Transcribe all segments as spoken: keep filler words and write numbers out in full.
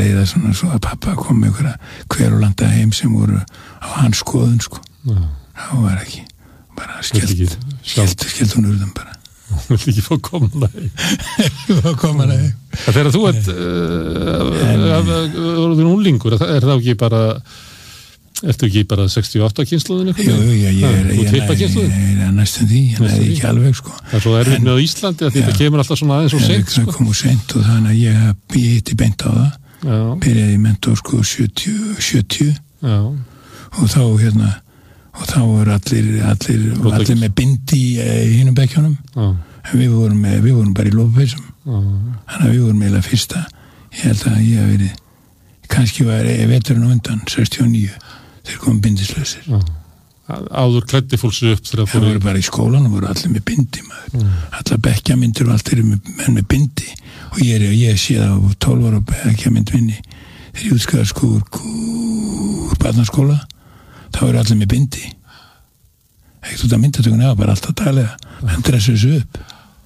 leiða svona svo að pappa kom með einhverja kverulanda heim sem voru á hans skoðun sko. Já. Það var ekki bara skellt skellt skellt hún urðum bara. Hún vil ekki fá komna ekki fá komna Þegar þú ert orðin unglingur, er það ekki bara ertu ekki bara sextíu og átta kynslóðin eitthvað? Jú, jú, ég er ég er næstum því, ég er ekki alveg sko. Það er svo erfitt með á Íslandi að þetta kemur alltaf svona aðeins og seint sko. Það kom úr seint og þannig að ég, ég hitti beint á það já. Byrjaði í mentor sko sjötíu já. Og þá hérna og þá voru allir allir, allir með bindi í hinum bekkjónum en við vorum, með, við vorum bara í lópapeysum þannig að við vorum eiginlega fyrsta ég held að ég hef verið kannski var veturinn á undan sextíu og níu þeir komum bindislausir já. Áður klæddi fólks upp þegar það voru bara í skólanum voru allir með bindi maður mm. allar bekkjamyndir og allt eru með, með bindi og ég, er, ég sé það á tólf ára bekkjamynd minni þegar ég útskriðar sko úr barnaskóla þá eru allir með bindi ekkert út af myndatökunni það var bara alltaf daglega hann dressaði þessu upp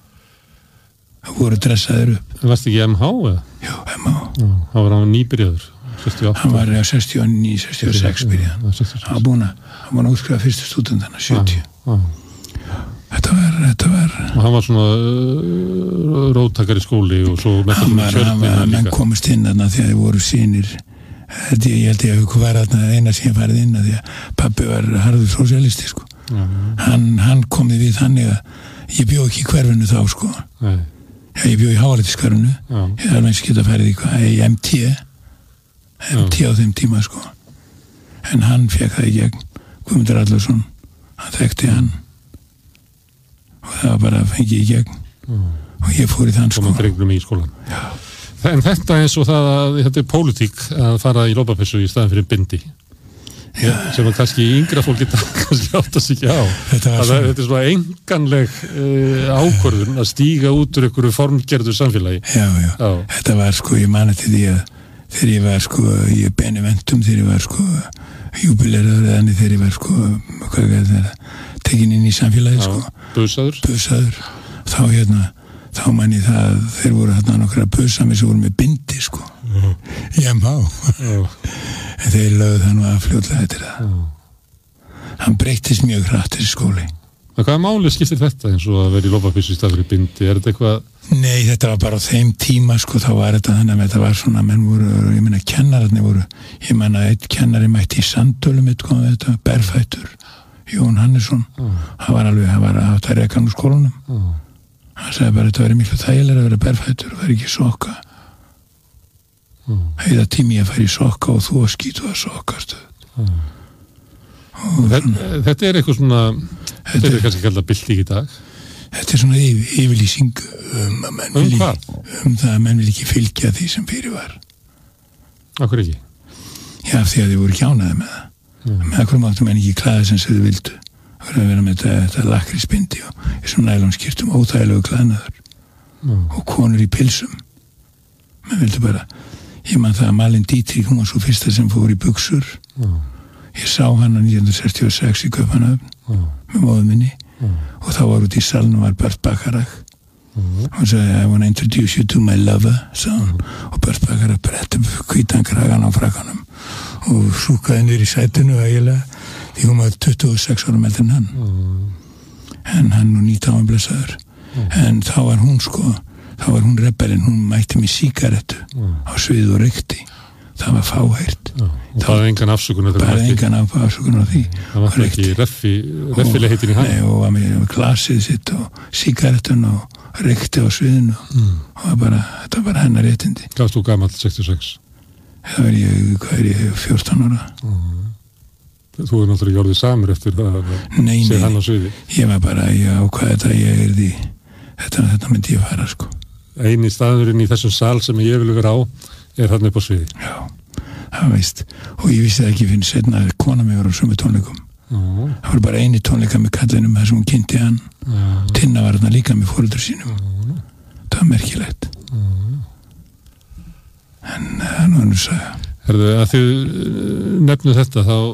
það voru dressaðir upp Það varst ekki M H eða? Jú, M H Það var hann nýbyrjaður sextíu og átta Hann var á sextíu og níu, sextíu og sex byrjaðan hann var búin að hann var að útskrifa fyrstu stúdentana sjötíu Þetta var, þetta var og hann var svona uh, róttakari skóli og svo hann var, hann var, hann komist inn þarna þegar þið voru sínir Þetta, ég held ég að hvað var þarna eina sem ég farið inn að því að pabbi var harður sósíalisti sko. hann, hann komið við þannig að ég bjó ekki í hverfinu þá sko. Já, ég bjó í Háaleitis-hverfinu ég þarf eins geta farið í, hvað, í M T M T Já. Á þeim tíma sko. en hann fekk það í gegn Guðmundur Allarsson, hann þekkti hann og það var bara að fengi í gegn Já. Og ég fór í þann sko. Komum drengnum í skólan Já. En þetta eins og það að þetta er pólitík að fara í lópapessu í staðan fyrir bindi Já. sem að kannski yngra fólk geta kannski átt að sig ekki á þetta, svona... þetta er svona enganleg uh, ákvörðun að stíga út úr einhverju formgerðu samfélagi já, já, já, þetta var sko, ég mani til því að þegar ég var sko í Beneventum þegar ég var sko júbileraður eða þegar ég var sko hvað er það, tekin inn í samfélagi já, sko busaður. busaður þá hérna þá man ég það að þeir voru hérna nokkra busami sem voru með bindi sko uh-huh. í M H uh-huh. en þeir lögðu það nú að fljótlega eftir það uh-huh. hann breyttist mjög hratt þessi skóli En hvaða máli skiptir þetta eins og að vera í lópapessu í staðar í bindi, er þetta eitthvað Nei, þetta var bara á þeim tíma sko þá var þetta þannig að þetta var svona menn voru, ég meina kennararnir voru ég meina eitt kennari mætti í Sandölum eitthvað þetta, berfættur Jón Hannesson, uh-huh. hann var alveg hann var að hafa rekan úr skólanum uh-huh. hann sagði bara að þetta verið miklu þægilega að vera berfættur og vera ekki sokka mm. heiða tími að fara í sokka og þú að skýtu að sokkast mm. þetta, þetta er eitthvað svona þetta, þetta er kannski kallað bylting í dag þetta er svona yf, yfirlýsing um, að menn um, vilji, um það að menn vil ekki fylgja því sem fyrir var Akkur ekki? Já, því að þið voru ekki ánæði með það mm. með akkur máttum menn ekki klæða sem þau vildu að vera með þetta, þetta lakrísbindi og þessum nælonskirtum óþægilegu klæðnaður mm. og konur í pilsum menn vildu bara ég man það að Malin Dietrich hún var svo fyrsta sem fór í buxur mm. ég sá hann á nítján hundruð sextíu og sex í Kaupmannahöfn mm. með móður minni mm. og þá var út í salnum var Bert Bacharach mm. og hann sagði I want to introduce you to my lover mm. og Bert Bacharach bretti hvítan kragan á frakkanum og súkaði niður í sætinu eiginlega því hún var tuttugu og sex árum eldri en hann mm. en hann nú nýta á hann blessaður mm. en þá var hún sko þá var hún rebellin, hún mætti með sígarettu mm. á svið og reykti það var fáhært mm. og það var engan afsökunar bara engan afsökunar á því það var ekki reffi, reffileg heitin í hann nei, og var með glasið sitt og sígarettun og reykti á sviðinu mm. og bara, þetta var hennar réttindi Gafst þú gamall sextíu og sex? það var ég, hvað er ég, fjórtán ára mm. Þú er náttúrulega orðið samur eftir það að nei, sé hann á sviði. Ég var bara, ég ákvað þetta, ég er því, þetta, þetta myndi ég fara, sko. Eini staðurinn í þessum sal sem ég vil vera á er hann upp á sviði. Já, það veist. Og ég vissi það ekki fyrir setna að kona mig var á sömu tónleikum. Uh-huh. Það var bara eini tónleika með kallinum þar sem hún kynnti hann. Uh-huh. Tinna var hann líka með foreldrar sínum. Uh-huh. Það var merkilegt. Uh-huh. En það uh, nú er nú sagða. Herðu, að þið nefnu þetta þá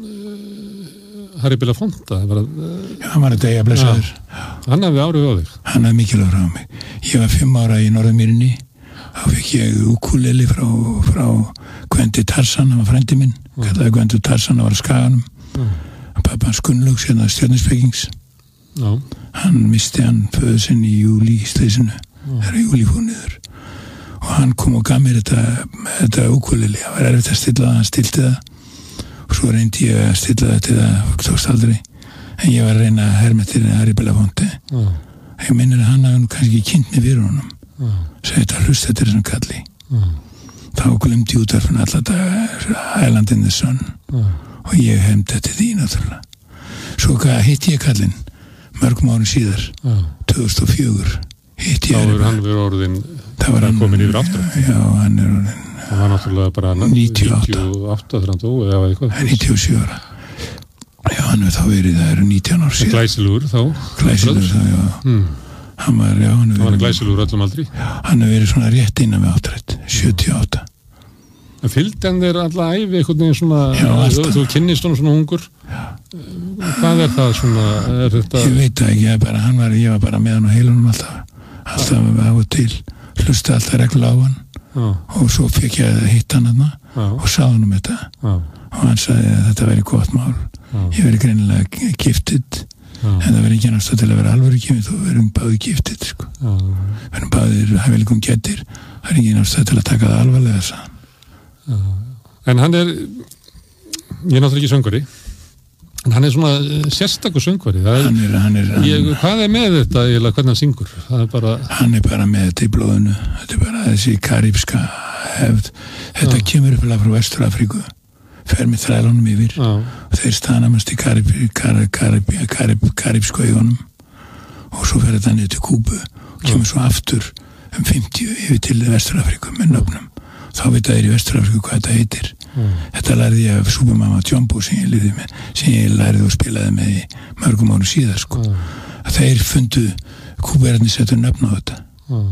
Harry Belafonte var að, já, hann var að deyja blessaður hann hafði áhrif á þig hann hafði mikil áhrif á mig ég var fimm ára í Norðurmýrinni þá fikk ég ukulele frá, frá Gvendi Tarzan, hann var frændi minn mm. kallaði Gvendur Tarzan, hann var á Skaganum mm. pappa hans Gunnlaugs hérna stjörnuspekings mm. hann misti hann föðu sinn í júli í sleysinu mm. þegar júli fór niður og hann kom og gaf mér þetta, þetta ukulele, það var erfitt að stilla það, hann stilti það og svo reyndi ég að stilla það til það tókst aldrei en ég var að reyna að herma til Harry Belafonte mm. ég minnir að hann hafi nú kannski kynnt mig fyrir honum mm. segi þetta hlust þetta er þessum kalli mm. þá glemdi ég útvarfinn alla daga Island in the Sun mm. og ég hefndi þetta því náttúrulega svo hitti ég kallinn mörgum árum síðar mm. tvö þúsund og fjögur hitti ég þá er hann verið orðin það var hann komin yfir aftur já hann er orðin það var náttúrulega bara níutíu og átta níutíu og átta þegar hann dó eða eitthvað níutíu og sjö ára já hann er þá verið það eru nítján ár síðan glæsilegur þá glæsilegur þá já mm. hann var já hann var glæsilegur öllum aldri já hann er verið svona rétt innan við áttrætt sjötíu og átta en fylgdi hann þeir alla æfi einhvern veginn svona já, þú, þú kynnist hann svona ungur já. Hvað er það svona er þetta ég veit það ekki ég, bara, hann var, ég var bara með hann á heilunum alltaf alltaf af og til hlusti alltaf regla á hann já. Og svo fekk ég að hitta hann hann og sá hann um þetta já. Og hann sagði að þetta væri gott mál já. Ég verið greinilega giftið en það verið ekki náttúrulega til að vera alvöru giftið þú verið báði giftið sko. verið báðir hæfileikum getir það er ekki náttúrulega til að taka það alvarlega sann. En hann er ég er náttúrulega ekki söngvari en hann er svona sérstakur söngvari er, hann er, hann er, hann, ég, hvað er með þetta eða hvernig hann syngur það er bara hann er bara með þetta í blóðinu þetta er bara þessi karibska hefð þetta já. Kemur upp frá Vestur-Afríku fer með þrælunum yfir já. Og þeir stanamast í karib, karib, karib, karib, karibsku eigunum og svo fer þetta niður til Kúbu og kemur já. Svo aftur um fimmtíu yfir til Vestur-Afríku með nöfnum þá veit að þeir í Vestur-Afríku hvað þetta heitir mm. þetta lærði ég af Supermama Jumbo sem ég lærði með sem ég lærði og spilaði með í mörgum árum síðar sko. mm. að þeir fundu kúberarnir settu nöfn á þetta mm.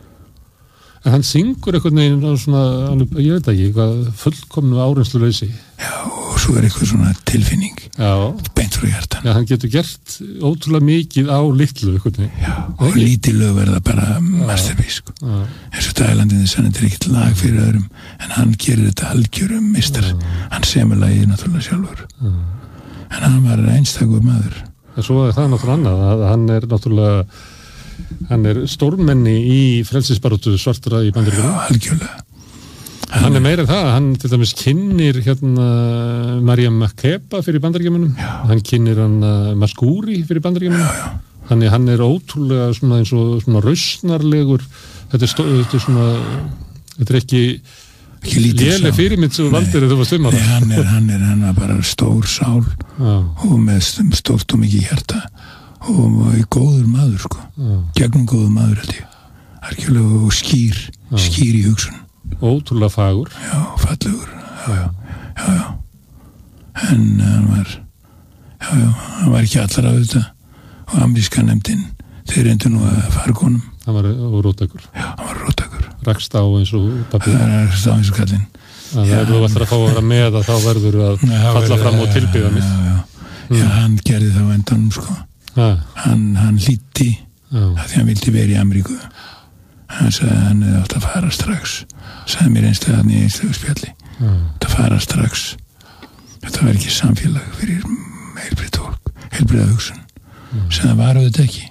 En hann syngur einhvern veginn svona, ég veit ekki, hvað fullkomnu áreynsluleysi já og svo er eitthvað svona tilfinning já. Beint frá hjartan já, hann getur gert ótrúlega mikið á litlu einhvern veginn já, og lítið lög verða bara masterpiece sko. eins og Island in the Sun er ekkert lag fyrir öðrum en hann gerir þetta algjörum mistar já. Hann semur lagið náttúrulega sjálfur já. En hann var einstakur maður en svo er það náttúrulega annað að hann er náttúrulega hann er stórmenni í frelsisbaráttu svartra í Bandaríkjunum já, algjörlega hann, hann er meira það, hann til dæmis kynnir hérna Mariam Makeba fyrir Bandaríkjunum hann kynnir hann uh, Maskúri fyrir Bandaríkjunum hann, hann er ótrúlega svona eins og svona rausnarlegur þetta er, stó, þetta er svona þetta er ekki léleg fyrirmynd sem þú valdir þegar þú var stumar hann er, hann er, hann er bara stór sál já. Og með stórt og mikið hjarta og er góður maður sko mm. gegnum góður maður held ég algjörlega og skýr mm. skýr í hugsun ótrúlega fagur já, fallegur já, já, já, já. en hann var já, já, hann var ekki allar af þetta og ameríska nefndin þeir reyndu nú að fara konum hann var róttakur já, hann var róttakur rakst á eins og pappi það er rakst á eins og kallinn þegar þú ætlar að fá að vera með að þá verður að Nei, falla fram og tilbyða mér já, já, mm. já, hann gerði þá endanum sko Ah. hann, hann hlýtti ah. að því hann vildi vera í Ameríku hann sagði að hann hefði átt að fara strax sagði mér einstaklega í einstaklega spjalli ah. að fara strax þetta var ekki samfélag fyrir heilbrið tólk, heilbriða hugsun ah. sem það var auðvitað ekki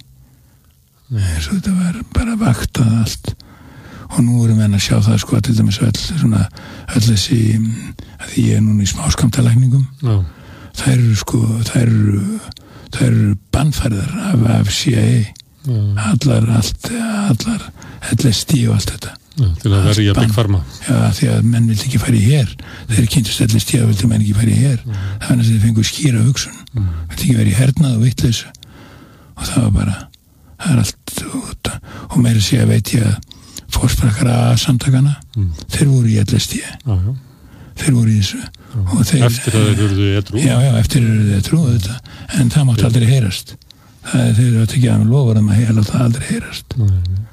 eins og þetta var bara vaktað allt og nú erum við að sjá það sko að til dæmis öll, svona, öll þessi að því ég er núna í smáskamtalækningum ah. þær eru sko þær eru það eru bannfærðar af, af C I A mm. allar, allt, allar L S D og allt þetta ja, til að verja Big Pharma já, því að menn vildi ekki fara í her þeir kynntust L S D og vildi menn ekki fara í her mm. það var næst að þeir fengu skýra hugsun mm. vildi ekki vera í hernað og vittleysu og það var bara það er allt út og meira sé að veit ég að fórsprakara samtakana mm. þeir voru í L S D já, já. Þeir voru í þessu þeir, eftir að þeir eruðu edrú já, já, eftir að þeir eruðu edrú en það mátti aldrei heyrast það er þeir eru að tekja að lofa um að heila það aldrei heyrast Nei.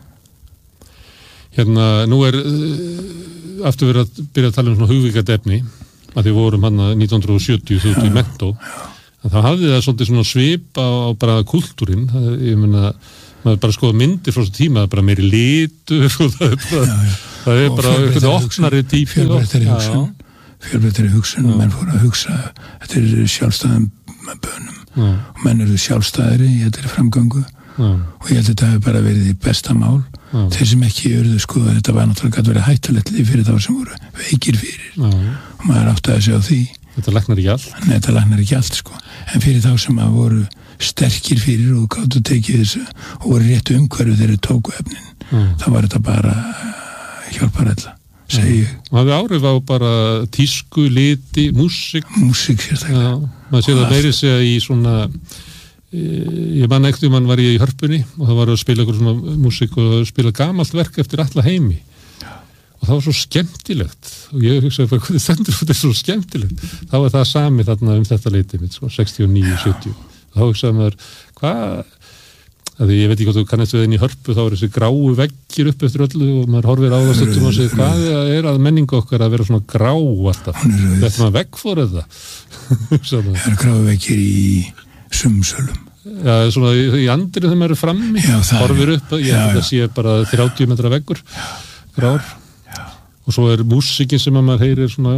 Hérna, nú er uh, aftur verið að byrja að tala um svona hugvíkardefni að því vorum hann nítján hundruð sjötíu þú ert í Mentó en þá hafði það svolítið svona svip á, á bara kultúrin það, ég meina, maður bara skoða myndir frá þessu tíma það er bara meiri litur og það er bara já, já. það er bara eitthvað opnari típi fjölbreyttari hugsun fjölbreyttari hugsun og menn fóru að hugsa þetta er sjálfstæðum bönum já. Og menn eru sjálfstæðari í þetta er framgangu já. Og ég held að þetta hefur bara verið í besta mál já. Þeir sem ekki urðu sko þetta var náttúrulega gæti verið hættulegt líf fyrir þá sem voru veikir fyrir já. Og maður átti að segja á því þetta læknar ekki allt Nei, þetta læknar ekki allt sko en fyrir þá sem að voru sterkir fyrir og gáttu tekið þessu og voru réttu umhverju þegar þeir tóku efnin mm. þá var þetta bara hjálparella, segi ég. Það hefði áhrif á bara tísku, liti, músík. Músík sérstaklega. Já, maður sé það meiri segja í svona, ég man ekkert um hann var ég í Hörpunni og það var að spila eitthvað svona músík og spila gamalt verk eftir alla heimi. Já. Og það var svo skemmtilegt og ég hugsaði bara hvað þetta stendur, þetta er svo skemmtilegt. Þá var það sami þarna um þetta leiti mitt, sko, sextíu og níu, sjötíu. Þá hugsaði maður, hvað, að ég veit ekki hvort þú kannast við inn í Hörpu, þá er þessi gráu veggir upp eftir öllu og maður horfir á það stundum og segir, hvað er að menningu okkar að vera svona grá alltaf? Þetta maður veggfór eða? Það er gráu veggir í sumsölum. Já, svona í, í andrið þegar maður er frammi, já, horfir upp, ég held að það sé bara þrjátíu metra veggur, grár. Og svo er músikin sem að maður heyrir svona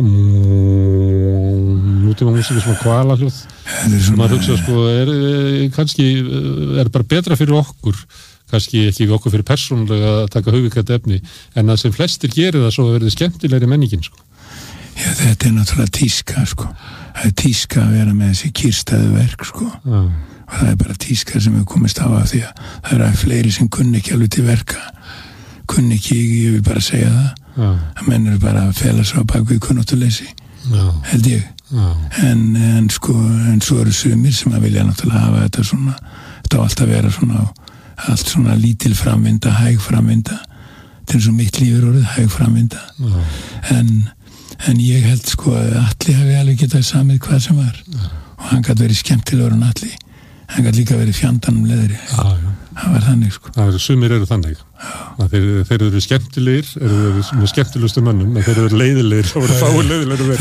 nútíma músikin svona hvalahljóð sem maður hugsa sko er kannski er bara betra fyrir okkur kannski ekki okkur fyrir persónulega að taka hugvíkætt efni en að sem flestir gerir það svo að verði skemmtilegri menningin sko. Já, þetta er náttúrulega tíska sko það er tíska að vera með þessi kyrstæðu verk sko Já. Og það er bara tíska sem við komist á af því að það eru að fleiri sem kunni ekki alveg til verka kunni ekki, ég vil bara segja það Já. Að menn eru bara að fela svo á baku í kunnáttuleysi held ég en, en sko en svo eru sumir sem að vilja náttúrulega hafa þetta svona þetta á allt að vera svona allt svona lítil framvinda, hæg framvinda þetta er svo mitt lífur orðið, hæg framvinda en, en ég held sko að Atli hafi alveg getað samið hvað sem var Já. Og hann gæti verið skemmtilegur en Atli hann gæti líka verið fjandanum leðri Já, já það var þannig sko það er, sumir eru þannig þeir, þeir eru skemmtilegir eru með skemmtilegustu mönnum en þeir eru leiðilegir þá eru fáið leiðilegir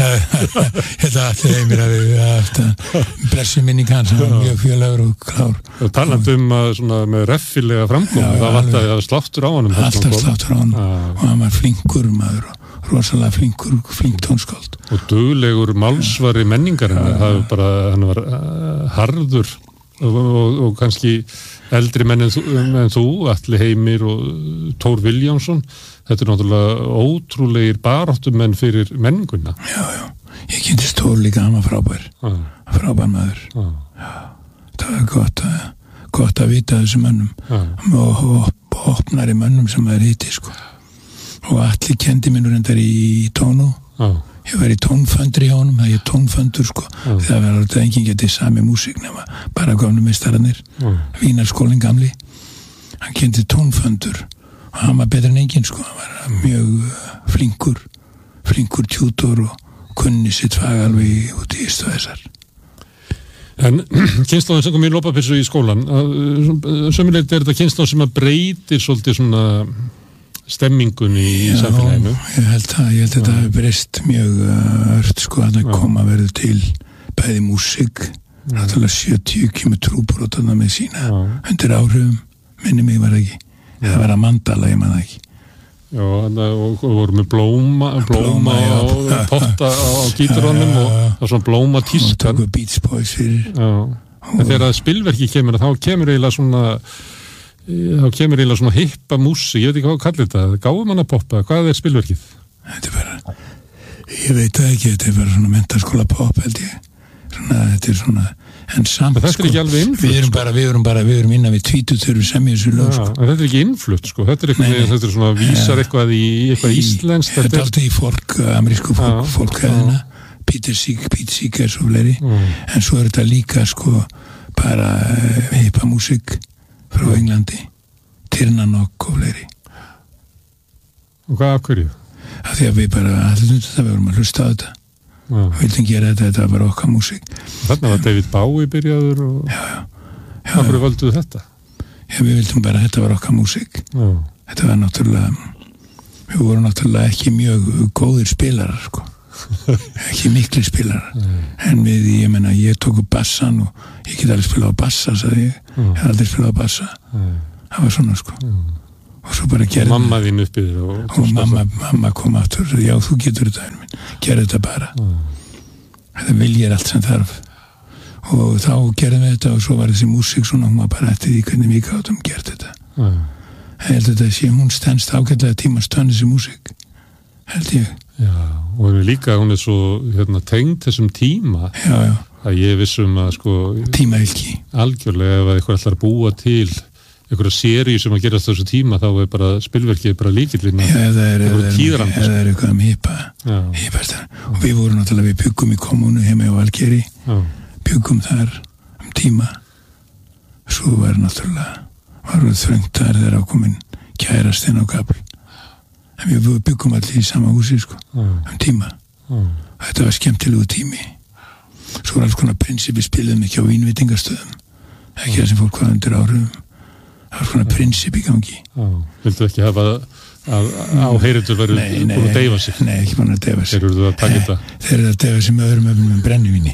þetta allir heimir að við haft blessu minning hans hann var mjög fjölegur og klár og talandi um að svona með reffilega framkomu það vantaði að sláttur á honum alltaf sláttur á honum og hann var flinkur maður og rosalega flinkur flink tónskáld og duglegur málsvari menningarinn það var bara hann var uh, harður og, og, og kannski eldri menn en þú, en þú Atli Heimir og Tór Viljámsson þetta er náttúrulega ótrúlegir baráttumenn fyrir menninguna Já, já, ég kynntist Tór líka hann var frábær, ah. frábær maður ah. Já, það var gott að gott að vita þessu mönnum ah. og, og, og opnari mönnum sem maður hitti sko og Atli kendi mér nú reyndar í Tónu ah. Ég var í tónföndri hjá honum, það er tónföndur sko, mm. það var alltaf enginn getið sami músík nema bara gömlu meistararnir, mm. Vínarskólinn gamli, hann kendi tónföndur og hann var betur en enginn sko, hann var mjög flinkur, flinkur tjútor og kunni sitt fag alveg út í istu þessar. En kynslóðin sem kom í lopapilsu í skólan, sömuleitt er þetta kynslóð sem að breytir svolítið svona stemmingunni í samfélaginu. Já, ég held að, ég held að þetta hefur breyst mjög ört sko að það koma verið til bæði músík, náttúrulega sjötíu kemur trúbrotarna með sína Já. Undir áhrifum, minni mig var ekki, það var að mandala, ég maður ekki. Já, og voru með blóma, blóma, blóma og potta á gítarónum og það var svona blóma tískan. Og tóku Beach Boys fyrir. Já, en þegar spilverki kemur, þá kemur eiginlega svona þá kemur eiginlega svona hippa músík, ég veit ekki hvað að kalla þetta, gáum hann að poppa, hvað er spilverkið? Þetta er bara, ég veit það ekki, þetta er bara svona menntaskóla pop held ég, svona, þetta er svona, en samt þetta sko, er ekki alveg innflutt, við erum bara, við erum bara, við erum innan við tvítutöru sem í þessu lög, sko. En þetta er ekki innflutt, sko, þetta er eitthvað, nei, nei. Þetta er svona, vísar eitthvað í eitthvað íslenskt, þetta er alltaf í fólk, amerísku fólk, fólkæðina, Peter Seek, Pete Seekers og fleiri, mm. en svo er þetta líka, sko, bara hippa músík frá Englandi, Tirnanokk og fleiri. Og hvað af hverju? Af því að við bara, allir þetta, við vorum að hlusta á þetta. Já. Við vildum gera þetta, þetta var bara okkar músík. Þarna var David Bowie byrjaður og... Já, já. já af hverju völduðu þetta? Já, við vildum bara, þetta var okkar músík. Já. Þetta var náttúrulega, við vorum náttúrulega ekki mjög góðir spilarar, sko. Ekki mikli spilarar. Nei. En við, ég menna, ég tók upp bassan og ég get alveg spila á bassa, sagði ég. Mm. Ég hef aldrei spilað á bassa. Mm. Það var svona, sko. Mm. Og og svo bara gerði mamma þín uppið og, og mamma, mamma kom aftur og já, þú getur þetta minn, gerði þetta bara mm. þetta viljir allt sem þarf og þá gerðum við þetta og svo var þessi músík svona, hún var bara eftir því hvernig við gátum gert þetta mm. ég held að þetta sé, hún stendst ágætlega tíma stönn þessi músík, held ég já, og líka hún er svo hérna, tengd þessum tíma já, já. að ég vissum að sko tímailki algjörlega ef eitthvað ætlar að búa til einhverja séri sem að gerast þessu tíma þá er bara spilverkið bara líkillinn ja, eða er eitthvað um hippa og við vorum náttúrulega við byggum í kommunu heima á Valgeri byggum þar um tíma svo var náttúrulega varum þröngt þar þegar ákomin kærastinn á Gabl en við byggum allir í sama húsi sko, um tíma og þetta var skemmtilegu tími svo var alls konar prinsipi spilum ekki á vínvitingastöðum ekki það sem fólk var undir áhrifum það var svona prinsip í gangi Já, vildu ekki hafa að áheyrendur verið búin að deyfa sig Nei, ekki búin að deyfa sig Þeir eru að taka þetta Þeir eru að deyfa sig með öðrum öfnum en brennivíni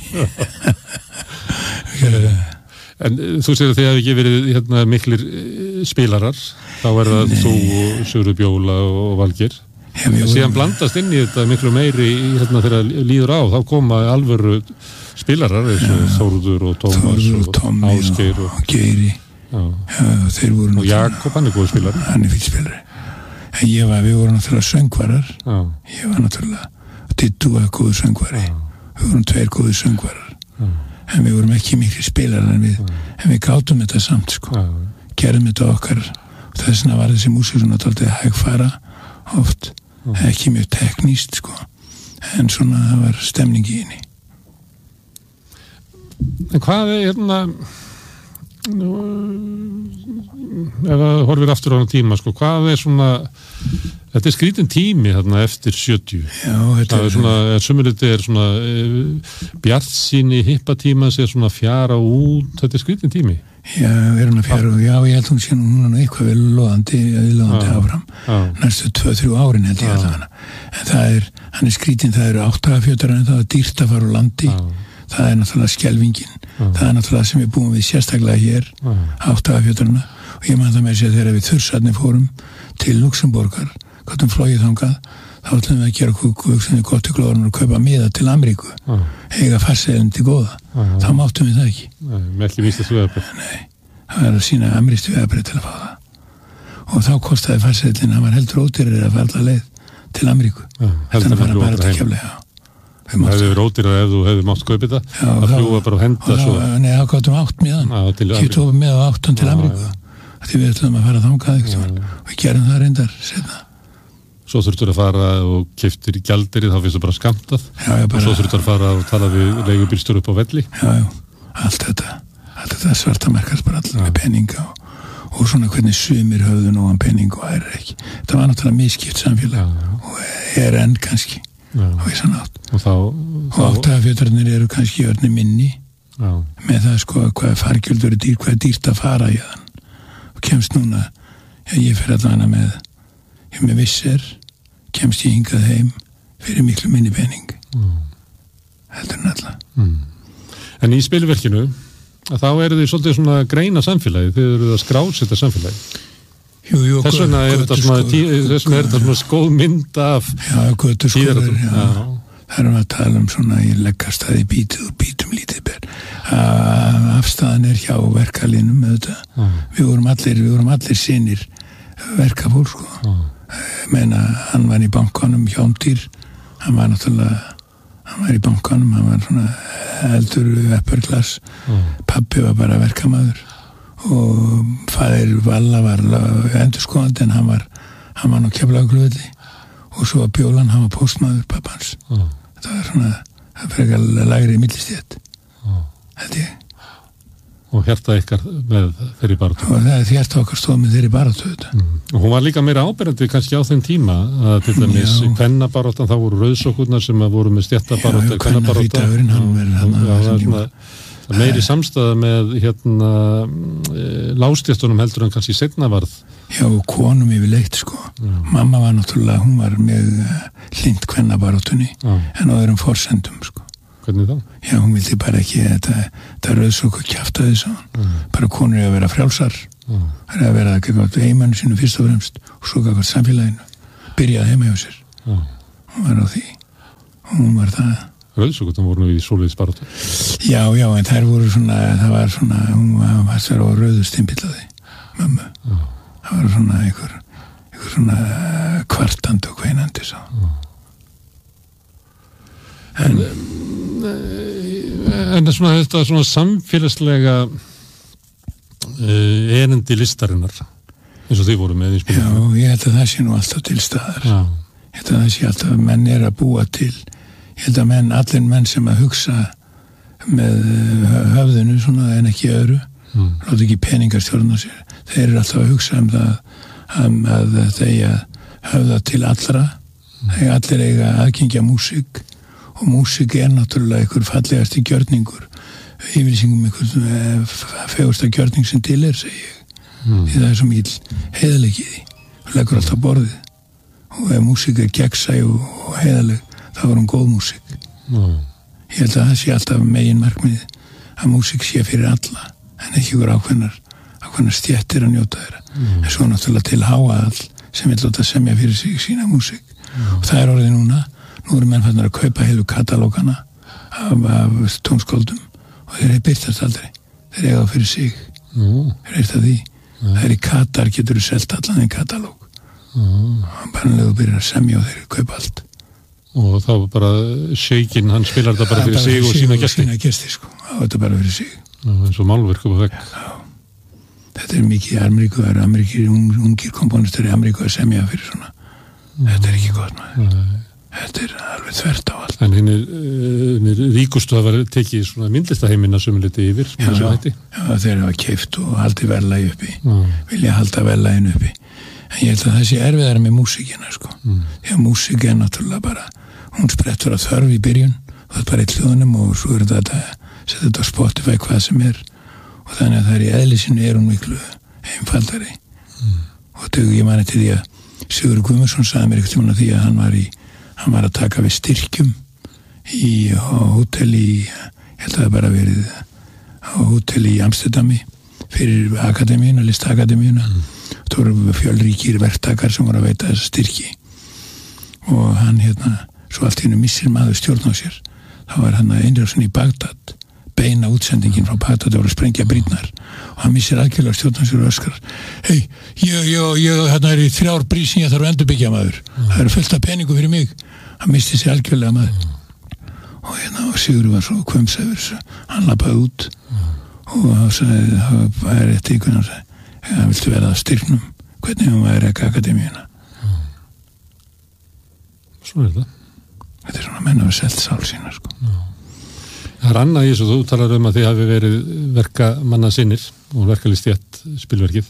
En þú segir að þið hefði ekki verið hérna, miklir spilarar þá er það Nei. Þú og Sigurður Bjóla og Valgeir Já, en síðan blandast inn í þetta miklu meiri hérna, þegar líður á, þá koma alvöru spilarar eins og Þórður og Tómas og, og Ásgeir og, og Geiri Já. Já, þeir voru og Jakob, hann er góð spilari hann er fýll spilari en ég var, við vorum náttúrulega söngvarar Já. Ég var náttúrulega Dittu var góðu söngvari Já. Við vorum tveir góðu söngvarar Já. En við vorum ekki miklu spilarar en við, en við gátum þetta samt sko. Gerðum þetta okkar og þess vegna var þessi músík svona tóltið hægfara oft Já. Ekki mjög tekníst sko. En svona það var stemning í henni En hvað er hérna Nú, ef það horfir aftur á hann tíma sko, hvað er svona þetta er skrítin tími þarna eftir sjötíu Já, það er svona, sumurliti er svona e, bjartsýni hippatíma sé svona fjara út þetta er skrítin tími Já, er hann að fjara, já, ég held hún sé hún er eitthvað vel loðandi, loðandi á. áfram á. Næstu tvö, þrjú árin held ég alltaf hana en það er, hann er skrítin, það eru áttagafjötur en það er dýrt að fara úr landi á. Það er náttúrulega skelvingin ah. það er náttúrulega sem við búum við sérstaklega hér ah. áttagafjöturna og ég man það með sér þegar við þursarnir fórum til Luxemborgar, gottum flogið þangað þá ætlum við að gera kúkvöksinni gott í glóðurinn og kaupa miða til Ameríku ah. eiga farseðin til góða ah. þá máttum við það ekki Nei, ekki víst að sveðabrið Nei, það er að sína amerískt sveðabrið til að fá það og þá kostaði farseðin hann var heldur ódýrari að fara leið til Ameríku ah. þannig að fara bara til Keflavík Það hefði verið ódýrað ef þú hefði mátt kaupið það já, að fljúa bara og henda og svo Nei, þá gáttum átt miðan ég tóf með á áttan til Ameríku því við ætlum að fara þangað og við gerum það reyndar setna Svo þurftur að fara og keyptir í gjaldiri þá finnst það bara skamtað já, bara, og svo þurftur að fara og tala við leigubílstjóra upp á velli Já, já, allt þetta allt þetta svarta merkast bara allir með peninga og, og svona hvernig sumir höfðu nógan pening og ærir ekki þetta var náttúrulega misskipt samfélag já, og er enn kannski Já. Og ég sann átt og þá, þá... og áttagafjöturinn eru kannski örni minni Já. Með það sko hvað fargjöldur er dýr, hvað er dýrt að fara í þann og kemst núna já, ég fyrir að hana með ég með visser, kemst ég hingað heim fyrir miklu minni pening mm. heldur en alla mm. En í spilverkinu þá eru þið svolítið svona greina samfélagi þið eru að skrásetta samfélagi Jú, jú, þess vegna er þetta svona, svona, svona skóð mynd af já, götu skóður það erum að tala um svona í leggastæði bítið og bítum lítið ber afstæðan er hjá verkalínum með þetta já. Við vorum allir við vorum allir sinir verkafólk sko. Meina, hann var í bankanum hjóndýr hann var náttúrulega hann var í bankanum, hann var svona eldur upper class pabbi var bara verkamaður og fæðir Valla var endurskoðandi en hann var hann var nú Keflavíkurflugvelli og svo var Bjólan, hann var póstmaður pappans ah. Þetta var svona það frekar lægri millistétt ah. Held ég Og hjarta ykkar með þeirri baráttu og það er hjarta okkar stóð með þeirri baráttu mm. Og hún var líka meira áberandi kannski á þeim tíma að til dæmis kvennabaráttan þá voru rauðsokkurnar sem voru með stéttabaráttu kvennafrídagurinn hann verið hann að þessum tíma meiri samstæða með hérna e, lástjæstunum heldur en kannski seinna varð Já, konum yfirleitt sko Já. Mamma var náttúrulega, hún var með hlind kvennabaráttunni en á öðrum forsendum sko Hvernig þá? Já, hún vildi bara ekki þetta, þetta rauðsokkur kjaftaði svo mm. bara konur að vera frjálsar mm. það er að vera að heimannu sinu fyrst og fremst og svo gafast samfélaginu byrjaði heima hjá sér mm. hún var á því og hún var það Rauðsökutum voru nú í svoleiðisbaráttu já, já, en þær voru svona það var svona, hún var sér á rauðustimpillaði mömmu mm. það var svona einhver einhver svona kvartandi og kveinandi svo mm. en en svona þetta svona samfélagslega uh, erindi listarinnar eins og þið voru með í spilinu. Já, ég held að það sé nú alltaf til staðar. Já. Ég held að það sé alltaf að menn er að búa til. Ég held að menn, allir menn sem að hugsa með höfðinu svona en ekki öðru, mm. láta ekki peningar stjórna sér. Þeir eru alltaf að hugsa um það að, að þetta eiga höfða til allra. Mm. Þeir allir eiga aðgengja músík og músík er náttúrulega einhver fallegasti gjörningur. Yfirlýsingum einhver fegursta gjörning sem til er, segi ég. Mm. Því það er svo mikil heiðalegið í og leggur alltaf borðið og ef músík er gegnsæ og, og heiðaleg þá er hún góð músík mm. ég held að það sé alltaf megin markmið að músík sé fyrir alla en ekki ykkur ákveðnar ákveðnar stjettir að njóta þeirra mm. en svo náttúrulega til háaðall sem vil láta semja fyrir sig sína músík mm. og það er orðið núna nú eru menn fannir að kaupa heilu katalógana af, af tónskáldum og þeir er byrtast aldrei þeir eiga það fyrir sig mm. þeir er það því Mm. það er í Katar, getur þú selt allan í katalóg mm. og bara leður byrjar að semja og þeir kaupa allt og þá bara Shakin, hann spilar þetta bara fyrir sig og sína gesti sína gesti sko, á þetta bara fyrir sig Já, eins og málverk upp á vegg Já, þetta er mikið í Ameríku það eru Ameríkir, ungir komponistar í Ameríku að semja fyrir svona mm. þetta er ekki gott maður Nei. Þetta er alveg þvert á allt En hinn er, er ríkustu að vera tekið svona myndlistaheimina sem er litið yfir Já, já, já þeir hafa keypt og haldið verðlagi uppi já. Vilja halda verðlaginu uppi En ég held að það sé erfiðara með músíkina sko. mm. Því að músík er náttúrulega bara hún sprettur að þörf í byrjun og það er bara í hljóðunum og svo er þetta að setja þetta á Spotify hvað sem er og þannig að það er í eðlisinu er hún miklu einfaldari mm. og þau ég mani til því að Sigurður Guðmundsson sagði mér ekkert um því að hann var í hann var að taka við styrkjum í hótel í ég held að það bara verið á hótel í Amsterdami fyrir akademíuna, listakademíuna mm. það voru fjölríkir verktakar sem voru að veita þessa styrki og hann hérna svo allt í hennu missir maður stjórn á sér þá var hann að innrásin í Bagdad beina útsendingin frá Bagdad það voru að sprengja brýnnar og hann missir algjörlega stjórn á sér og öskar hei, ég, ég, ég, hérna er í þrjár brýr sem ég þarf að endurbyggja maður mm. það eru fullt af peningu fyrir mig hann misti sér algjörlega maður mm. og hérna og Sigurður var svo kvömsæður hann lappaði út mm. og þá sagði það er eitt ykkur hann sagði hann viltu verða að styrknum hvernig hann var ekki akademíuna mm. Svo er það þetta er svona menn að vera selt sál sína sko. mm. Það er annað í þessu þú talar um að þið hafi verið verkamanna sinnir og verkalistjætt spilverkið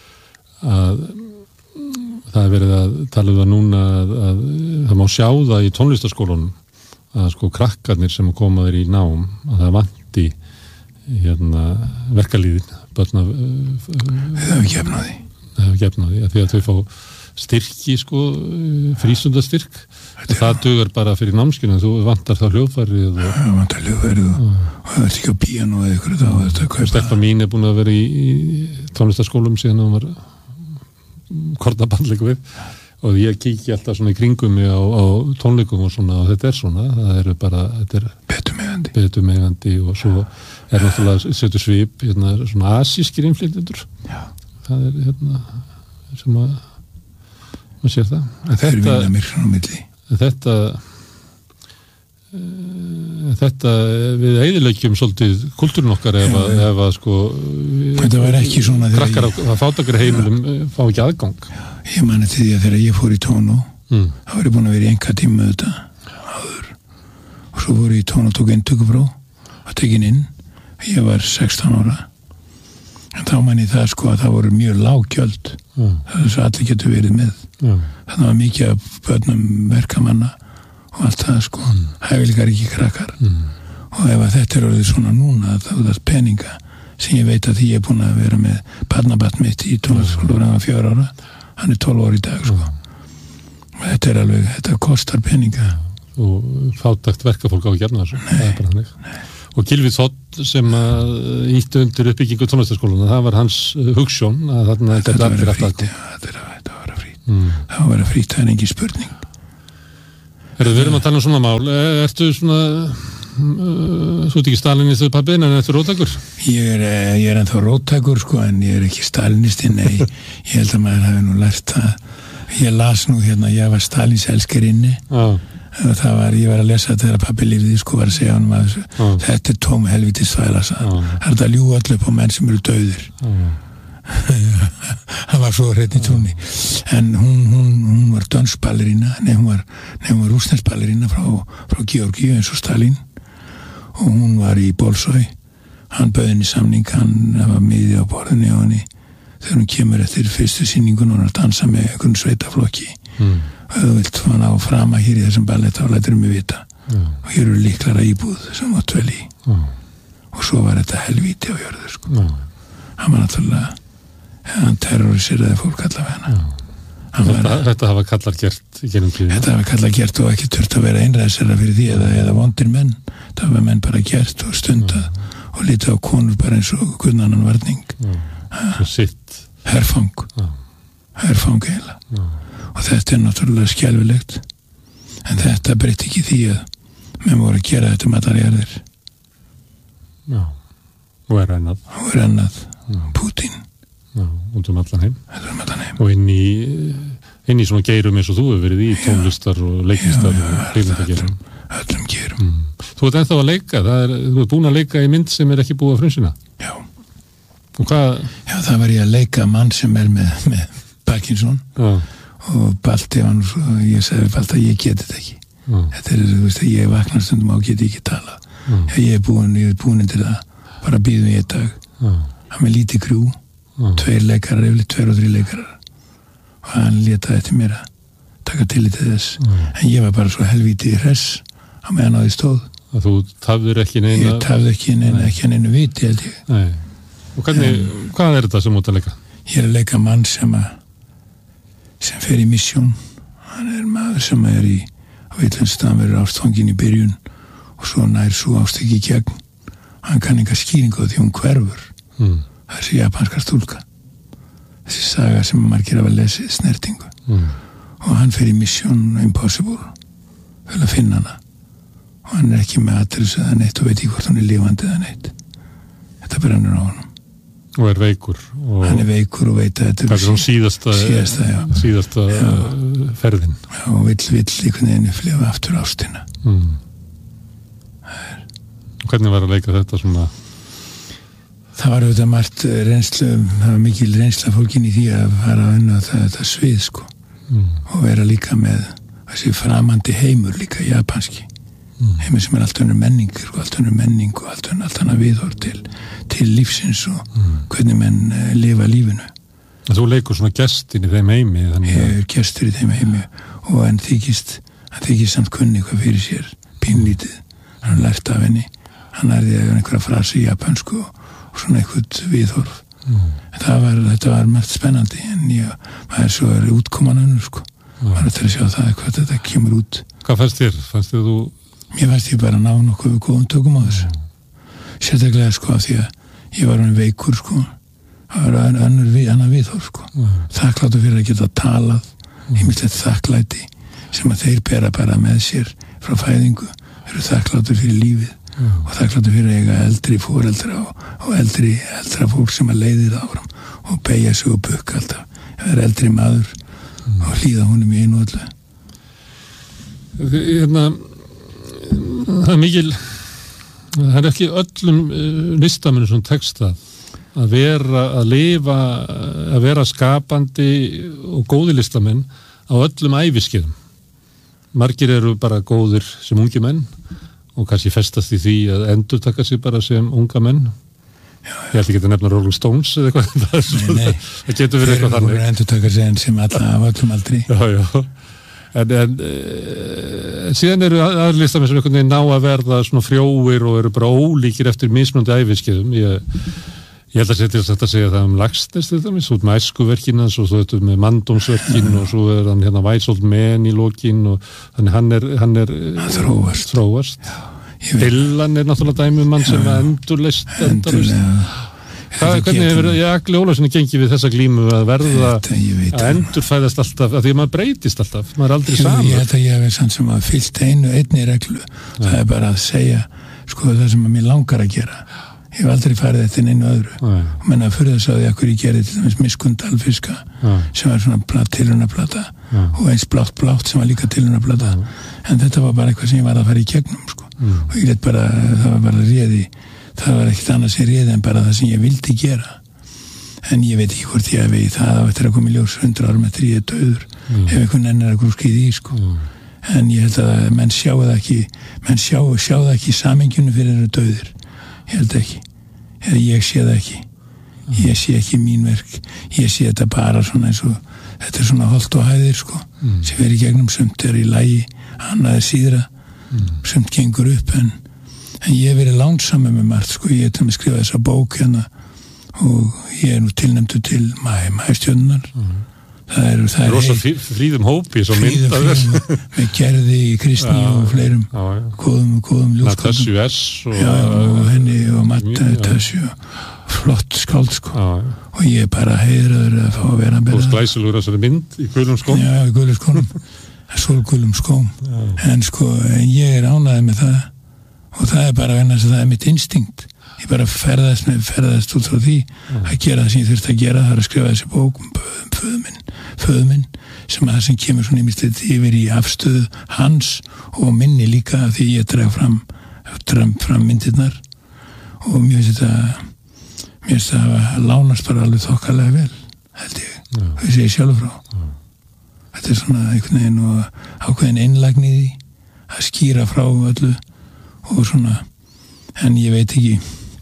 að það er verið að tala um það núna að, að það má sjá það í tónlistaskólunum að sko krakkarnir sem koma þeir í nám að það vanti hérna verkalíðin börna það hefur gefnaði það hefur gefnaði að því að þau fá styrki sko frístundastyrk og það dugar bara fyrir námskinu þú vantar þá hljóðfærið og það vantar hljóðfærið og, og, og það er ekki á píano eða ykkur þá þetta kaupa Stelpa mín er búin að vera í, í tónlistaskólum síðan hún var kornabandleiku við og ég kíkja alltaf svona í kringum mig á, á tónleikum og svona og þetta er svona það eru bara þetta er betumegandi betumegandi og svo er náttúrulega setur svip hérna svona asískir innflytjendur það er hérna sem að maður sér það en það er vinna mér svona á milli þetta þetta við eyðileggjum svolítið kultúrin okkar ef að, ef að sko þetta var ekki svona krakkar á fátækari heimilum fá ekki aðgang já, ég mani til því að þegar ég fór í Tónó mm. þá var ég búin að vera í enga tíma með þetta áður og svo fór ég í Tónó og tók inntökupróf og tekin inn ég var sextán ára en þá mani það sko að það voru mjög lág gjöld mm. það er svo allir getur verið með mm. þannig var mikið af börnum verkamanna og allt það sko mm. hæfileikar ekki krakkar mm. og ef að þetta er orðið svona núna þá er það peninga sem ég veit að því ég er búin að vera með barnabarn mitt í tónlistaskóla hann var fjögur ára hann er tólf ára í dag sko mm. og þetta er alveg, þetta kostar peninga og fátækt verkafólk á að gefna þessu það er bara hannig og Gylfi Þ sem að ýtti undir uppbyggingu tónlistarskólana, það var hans hugsjón að þarna þetta var að frýtt þetta var að vera frýtt mm. það var að frýtt, það er engin spurning. Herðu, við erum að tala um svona mál, ertu svona uh, þú ert ekki stalinistu pappin en ertu róttækur? Ég er, ég er ennþá róttækur sko, en ég er ekki stalinisti, nei ég held að maður hafi nú lært að ég las nú hérna, ég var Stalins elskerinni ah. það var, ég var að lesa þetta þegar pappi lifði, sko, var að segja honum að ah. þetta er tóm helvítis þvæla, ah. það er að ljúga öllu upp á menn sem eru dauðir ah. hann var svo hreinn í túnni, en hún, hún, hún var dönsk ballerína, nei hún var nei hún var rússnesk ballerína frá, frá Georgíu eins og Stalin, og hún var í Bolsói, hann bauð henni samning, hann var miði á borðinni á henni þegar hún kemur eftir fyrstu sýningun og hún er að dansa með einhvern sveitaflokki mm. og þú vilt fann á frama hér í þessum ballett þá lætur mig vita mm. og hér eru líklara íbúð sem var tvel í mm. og svo var þetta helvíti á jörðu sko. mm. hann var náttúrulega hann terroriseraði fólk allavega mm. þetta, þetta hafa kallar gert í genum tíu þetta hafa kallar gert og ekki þurft að vera einræðsera fyrir því eða, eða vondir menn það hafa menn bara gert og stundað mm. og lítið á konur bara eins og guðnannan varning mm. sitt herfang ja. herfang heila ja. og þetta er náttúrulega skelfilegt en þetta breytti ekki því að menn voru að gera þetta með allar jarðir já og er ennað og er ennað ja. Putin já, út um allan heim, um allan heim. og inn í inn í svona geirum eins og þú hefur verið í tónlistar og leiklistar já, já, og hlýðindagerum öllum gerum mm. þú ert ennþá að leika, það er, þú ert búin að leika í mynd sem er ekki búið að frumsýna já og hvað? Já, það var ég að leika mann sem er með, með Parkinson ja. og Balti var nú svo, ég sagði Balti að ég geti þetta ekki ja. þetta er, þú veist, ég vaknar stundum og geti ekki tala ja. Já, ég er búin, ég er búin til það bara býðum ég í dag ja. hann með lítið krú, ja. tveir leikarar yfirleitt, tveir og þrý leikarar og hann letaði eftir mér að taka tillit til þess ja. en ég var bara svo helvíti hress á meðan á því stóð að þú tafðir ekki neina ég tafði ekki neina, ekki neina viti held ég nei og hvernig, um, hvað er þetta sem út að leika? Ég er að leika mann sem að sem fer í misjón hann er maður sem er í á Vitlandsstaðan verður ástfangin í byrjun og svo nær svo ást ekki í gegn hann kann enga skýringu á því hún hverfur mm. þessi japanska stúlka þessi saga sem margir hafa lesið snertingu mm. og hann fer í misjón impossible vel að finna hana og hann er ekki með aðris eða neitt og veit ekki hvort hún er lifandi eða neitt þetta brennur á honum og er veikur og hann er veikur og veit að þetta er svona síðasta, síðasta, síðasta ferðin já, og vill, vill einhvern veginn flefa aftur ástina mm. er... hvernig var að leika þetta svona? Það var auðvitað margt reynslu það var mikil reynsla fólkin í því að fara að vinna þetta, þetta svið sko mm. og vera líka með þessi framandi heimur líka japanski mm. heimur sem er allt önnur menning og allt önnur menning og allt önnur allt annað viðhorf til til lífsins og mm. hvernig menn uh, lifa lífinu. Þú leikur svona gestin í þeim heimi? Ég er gestur í þeim heimi og hann þykist, hann þykist samt kunni hvað fyrir sér, pínlítið. Hann har lært af henni, hann lærði einhverja frasi í japansku og, og svona eitthvað viðhorf. Mm. Það var, þetta var mest spennandi en ég, maður svo er útkoman önnur sko. Mm. Maður er til að sjá það hvað þetta kemur út. Hvað fannst þér? Fannst þér þú? Mér fannst ég bara ná nokkuð við góðum tökum á þessu. Mm. Sérstaklega sko af því að ég var hann veikur sko það var önnur við, annar viðhorf sko mm. þakkláttu fyrir að geta talað mm. ýmislegt þakklæti sem að þeir bera bara með sér frá fæðingu, eru þakkláttu fyrir lífið mm. og þakkláttu fyrir að eiga eldri foreldra og, og eldri eldra fólk sem að leiðir áfram og beigja sig og bukka alltaf það er eldri maður mm. og hlýða honum í einu öllu Hérna það er mikil það er ekki öllum listamennum sem tekst það að vera, að lifa að vera skapandi og góði listamenn á öllum æviskeiðum. Margir eru bara góðir sem ungi menn og kannski festast í því að endurtaka sig bara sem unga menn. Já, já. Ég ætla ekki að nefna Rolling Stones eða eitthvað það, nei, nei. Það getur verið eitthvað þannig. Þeir eru endurtaka sig sem alla af öllum aldri. Já, já. En, en e, síðan eru aðri listamenn sem einhvern veginn ná að verða svona frjóir og eru bara ólíkir eftir mismunandi æviskeiðum. Ég, ég held að setja þetta að segja það um Laxness til dæmis, út með æskuverkin hans og svo þetta með manndómsverkin og svo er hann hérna Wise Old Man í lokin og þannig hann er, hann er hann þróast. þróast. Já, Dylan er náttúrulega dæmi um mann sem er endurlist endurlist Hvað, hvernig hefur Agli Ólafssyni gengið við þessa glímu að verða að endurfæðast alltaf, að því að maður breytist alltaf, maður er aldrei samur? Ég held að ég hef samt sem að fyllt einu, einni reglu, ja. Það er bara að segja, sko, það sem að mér langar að gera. Ég hef aldrei farið þetta inn einu öðru. Ja. Og menna að fyrir þess að ég ég gerði til dæmis Miskund Alfiska, ja. Sem var svona platt, tilraunaplata, ja. Og eins blátt blátt sem var líka tilraunaplata. Ja. En þetta var bara eitthvað sem ég var að fara í gegnum, sko. Mm. Og ég lét bara, það var bara réði það var ekkert annað sem réði en bara það sem ég vildi gera en ég veit ekki hvort ég hefi það á eftir að koma í ljós hundra árum eftir ég er dauður mm. ef einhvern ennir að grúskið í sko. mm. En ég held að menn sjá það ekki menn sjá, sjá það ekki í samhengjunu fyrir þeirra dauðir ég held ekki, eða ég sé það ekki mm. ég sé ekki mín verk ég sé þetta bara svona eins og þetta er svona holt og hæðir sko mm. sem verið gegnum sumt er í lagi annað er síðra mm. sumt gengur upp en En ég hef verið lánsamur með margt, sko, ég hef til að skrifa þessa bók hérna og ég er nú tilnæmdur til mæstjörnunar. Mm. Það er... Það er rosa fríðum hópi, svo mynd af þess. Með Gerði, Kristni ja, og fleirum ja, ja. góðum, góðum ljóðskóldum. Natasju S. Og, já, og henni og Matta Natasju. Flott skáld, sko. Ja, ja. Og ég er bara heiðraður að fá að vera með það. Og sklæsilegur þessari mynd í gulum skóm. Já, í gulum skóm. Sólgulum skóm. Ja. En sko, ég er ánægður með það. Og það er bara vegna þess að það er mitt instinkt ég bara ferðast með ferðast út frá því mm. að gera það sem ég þurfti að gera það er að skrifa þessi bók um föðu minn föðu minn sem að það sem kemur svona ímyndið yfir í afstöðu hans og minni líka því ég dreg fram, dreg fram myndirnar og mér finnst þetta mér finnst þetta að lánast bara alveg þokkalega vel held ég, mm. það sé ég sjálf frá mm. þetta er svona einhvern veginn og ákveðin einlægni í því að skýra frá öllu og svona, en ég veit ekki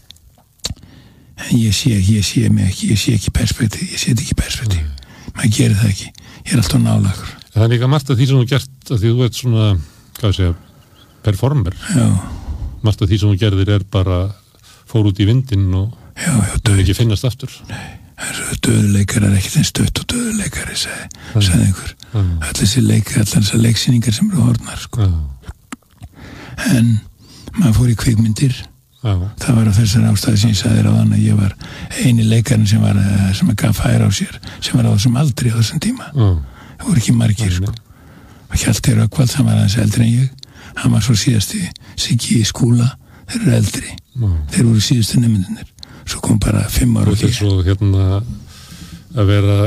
en ég sé ekki, ég sé mig ekki ég sé ekki perspektíf, ég sé ekki perspektíf mm. maður gerir það ekki, ég er alltaf nálagur Það er líka margt af því sem þú gert að því þú ert svona, hvað sé ég performer já. Margt af því sem þú gerðir er bara fór út í vindinn og já, já, döð, ekki finnast aftur Nei, döðuleikar er ekkert eins dött og döðuleikar sagði, sagði einhver mm. allir þessi leik, allir þessar leiksýningar sem eru horfnar sko. mm. en maður fór í kvikmyndir Já. Það var á þessar ástæði sem ég sagði þér á þann að ég var eini leikarinn sem var sem gaf færa á sér sem var á þessum aldri á þessum tíma Já. Það voru ekki margir sko. og Hjalti Rökkvald, hann var aðeins eldri en ég hann var svo síðasti Siggi í Skúla þeir eru eldri Já. Þeir voru síðustu nemyndunir svo kom bara fimm ára og þetta er svo hérna að vera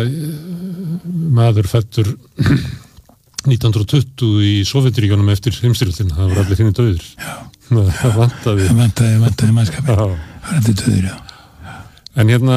maður fættur nítján hundruð tuttugu í Sovétríkjunum eftir heimsstyrjöldina, það var allir þínir döðir já, það vantaði það vantaði, vantaði mannskapin það var allir döðir, já en hérna,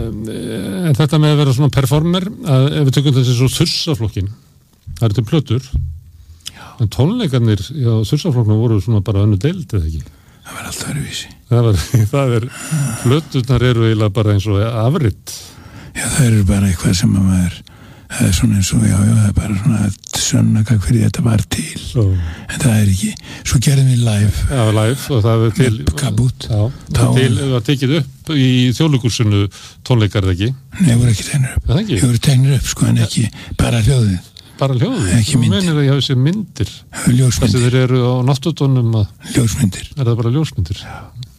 en þetta með að vera svona performer, að ef við tökum þessi svo þursaflokkin, það eru til plötur já. En tónleikarnir já, þursaflokknum voru svona bara önnu deild eða ekki? Það var alltaf öruvísi það, var, það er, plöturnar eru eiginlega bara eins og afritt já, það eru bara eitthvað sem að maður það er svona eins og, já, já, það er bara svona sönnagag fyrir þetta var til Svo. En það er ekki, svo gerðum við live Já, live og það er til Kabút Já, það til, var tekið upp í Þjóðleikhúsinu tónleikar eða ekki? Nei, það voru ekki tegnir upp Það voru tegnir upp, sko, en ekki bara hljóðið Bara hljóðið? Ekki myndir Þú menir að ég hafi sér myndir Ljósmyndir Þeir eru á náttúrtónum að Ljósmyndir Er það bara ljósmyndir? Já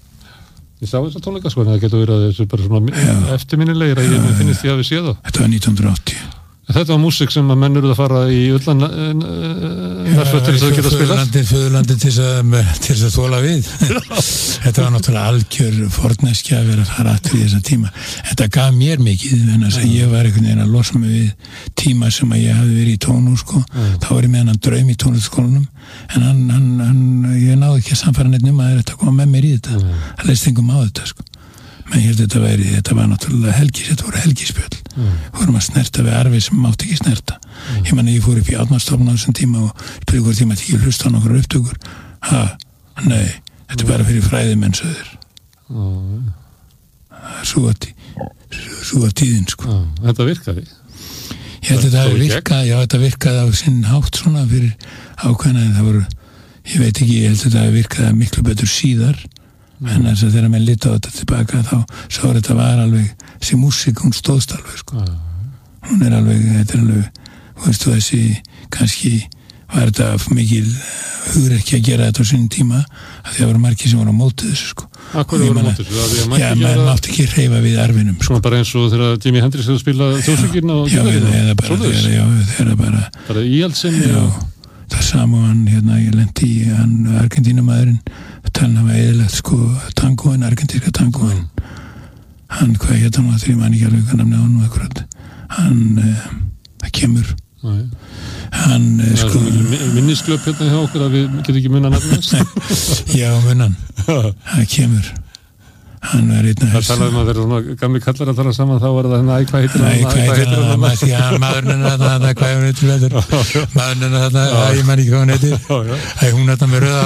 Ég sá þess að tónleika, sko, en það getur verið að þessu bara svona eftirminnilegir að ég finnist ég hafi séð það Þetta var nítján hundruð og áttatíu Þetta var músík sem að menn eruð að fara í ullan nærföt til þess að geta spilast Föðurlandi til þess að þóla við Þetta var náttúrulega algjör forneskja að vera að fara aftur í þessa tíma Þetta gaf mér mikið en þess að ég var einhvern veginn að losa mig við tíma sem að ég hafi verið í tónu sko. þá var ég með hann draum í tónlistaskólanum en hann, hann, hann ég náði ekki að samfara neitt um að þetta kom með mér í þetta það leist engum á þetta sko. menn hér þetta væri, þetta var náttúrulega helgis þetta voru helgispjöld mm. vorum að snerta við arfi sem mátti ekki snerta mm. ég menna ég fór upp í átnastofn á þessum tíma og spyrði hvort ég mætti ekki hlusta á nokkru upptökur ha, nei, þetta er bara fyrir fræðimennsöður mm. svo að tí, svo að tíðin sko mm. Þetta virkaði ég held að þetta hafi virkað, já þetta virkaði á sinn hátt svona fyrir ákveðna en það voru, ég veit ekki, ég held að þetta hafi virkaði miklu betur síðar Mm. en þess að þegar maður lita á þetta tilbaka þá sá þetta var alveg þessi músík, hún stóðst alveg sko. mm. hún er alveg, þetta er alveg þú veist þú þessi kannski var þetta mikil hugrekki að gera þetta á sínum tíma að því að voru margir sem voru á móti þessu sko. Akkur voru á móti þessu? Já, maður mátti ekki hreyfa við arfinum sko. Svona bara eins og þegar Jimi Hendrix hefur spilað þjóðsönginn á Já, eða bara þegar bara bara íhaldsemi Já, það samu hann hérna, ég lendi í hann Argentínumæðurinn talin hafa eðilegt sko tangóin, argentíska tangóin hann, hvað hétt hann að því mann ekki alveg hvað namni hann akkurat hann, það kemur Nei. hann sko minnisklöp hérna hjá okkur að við getum ekki munna nafnast já munnan það kemur hann er einn það talaðum að vera svona gamli kallar að tala saman þá var það hérna æg hvað heitir hann æg hvað heitir hann maðurinn er þetta hvað er hún heitir maðurinn er þetta ég man ekki hvað hún heitir æg hún er þetta með rauða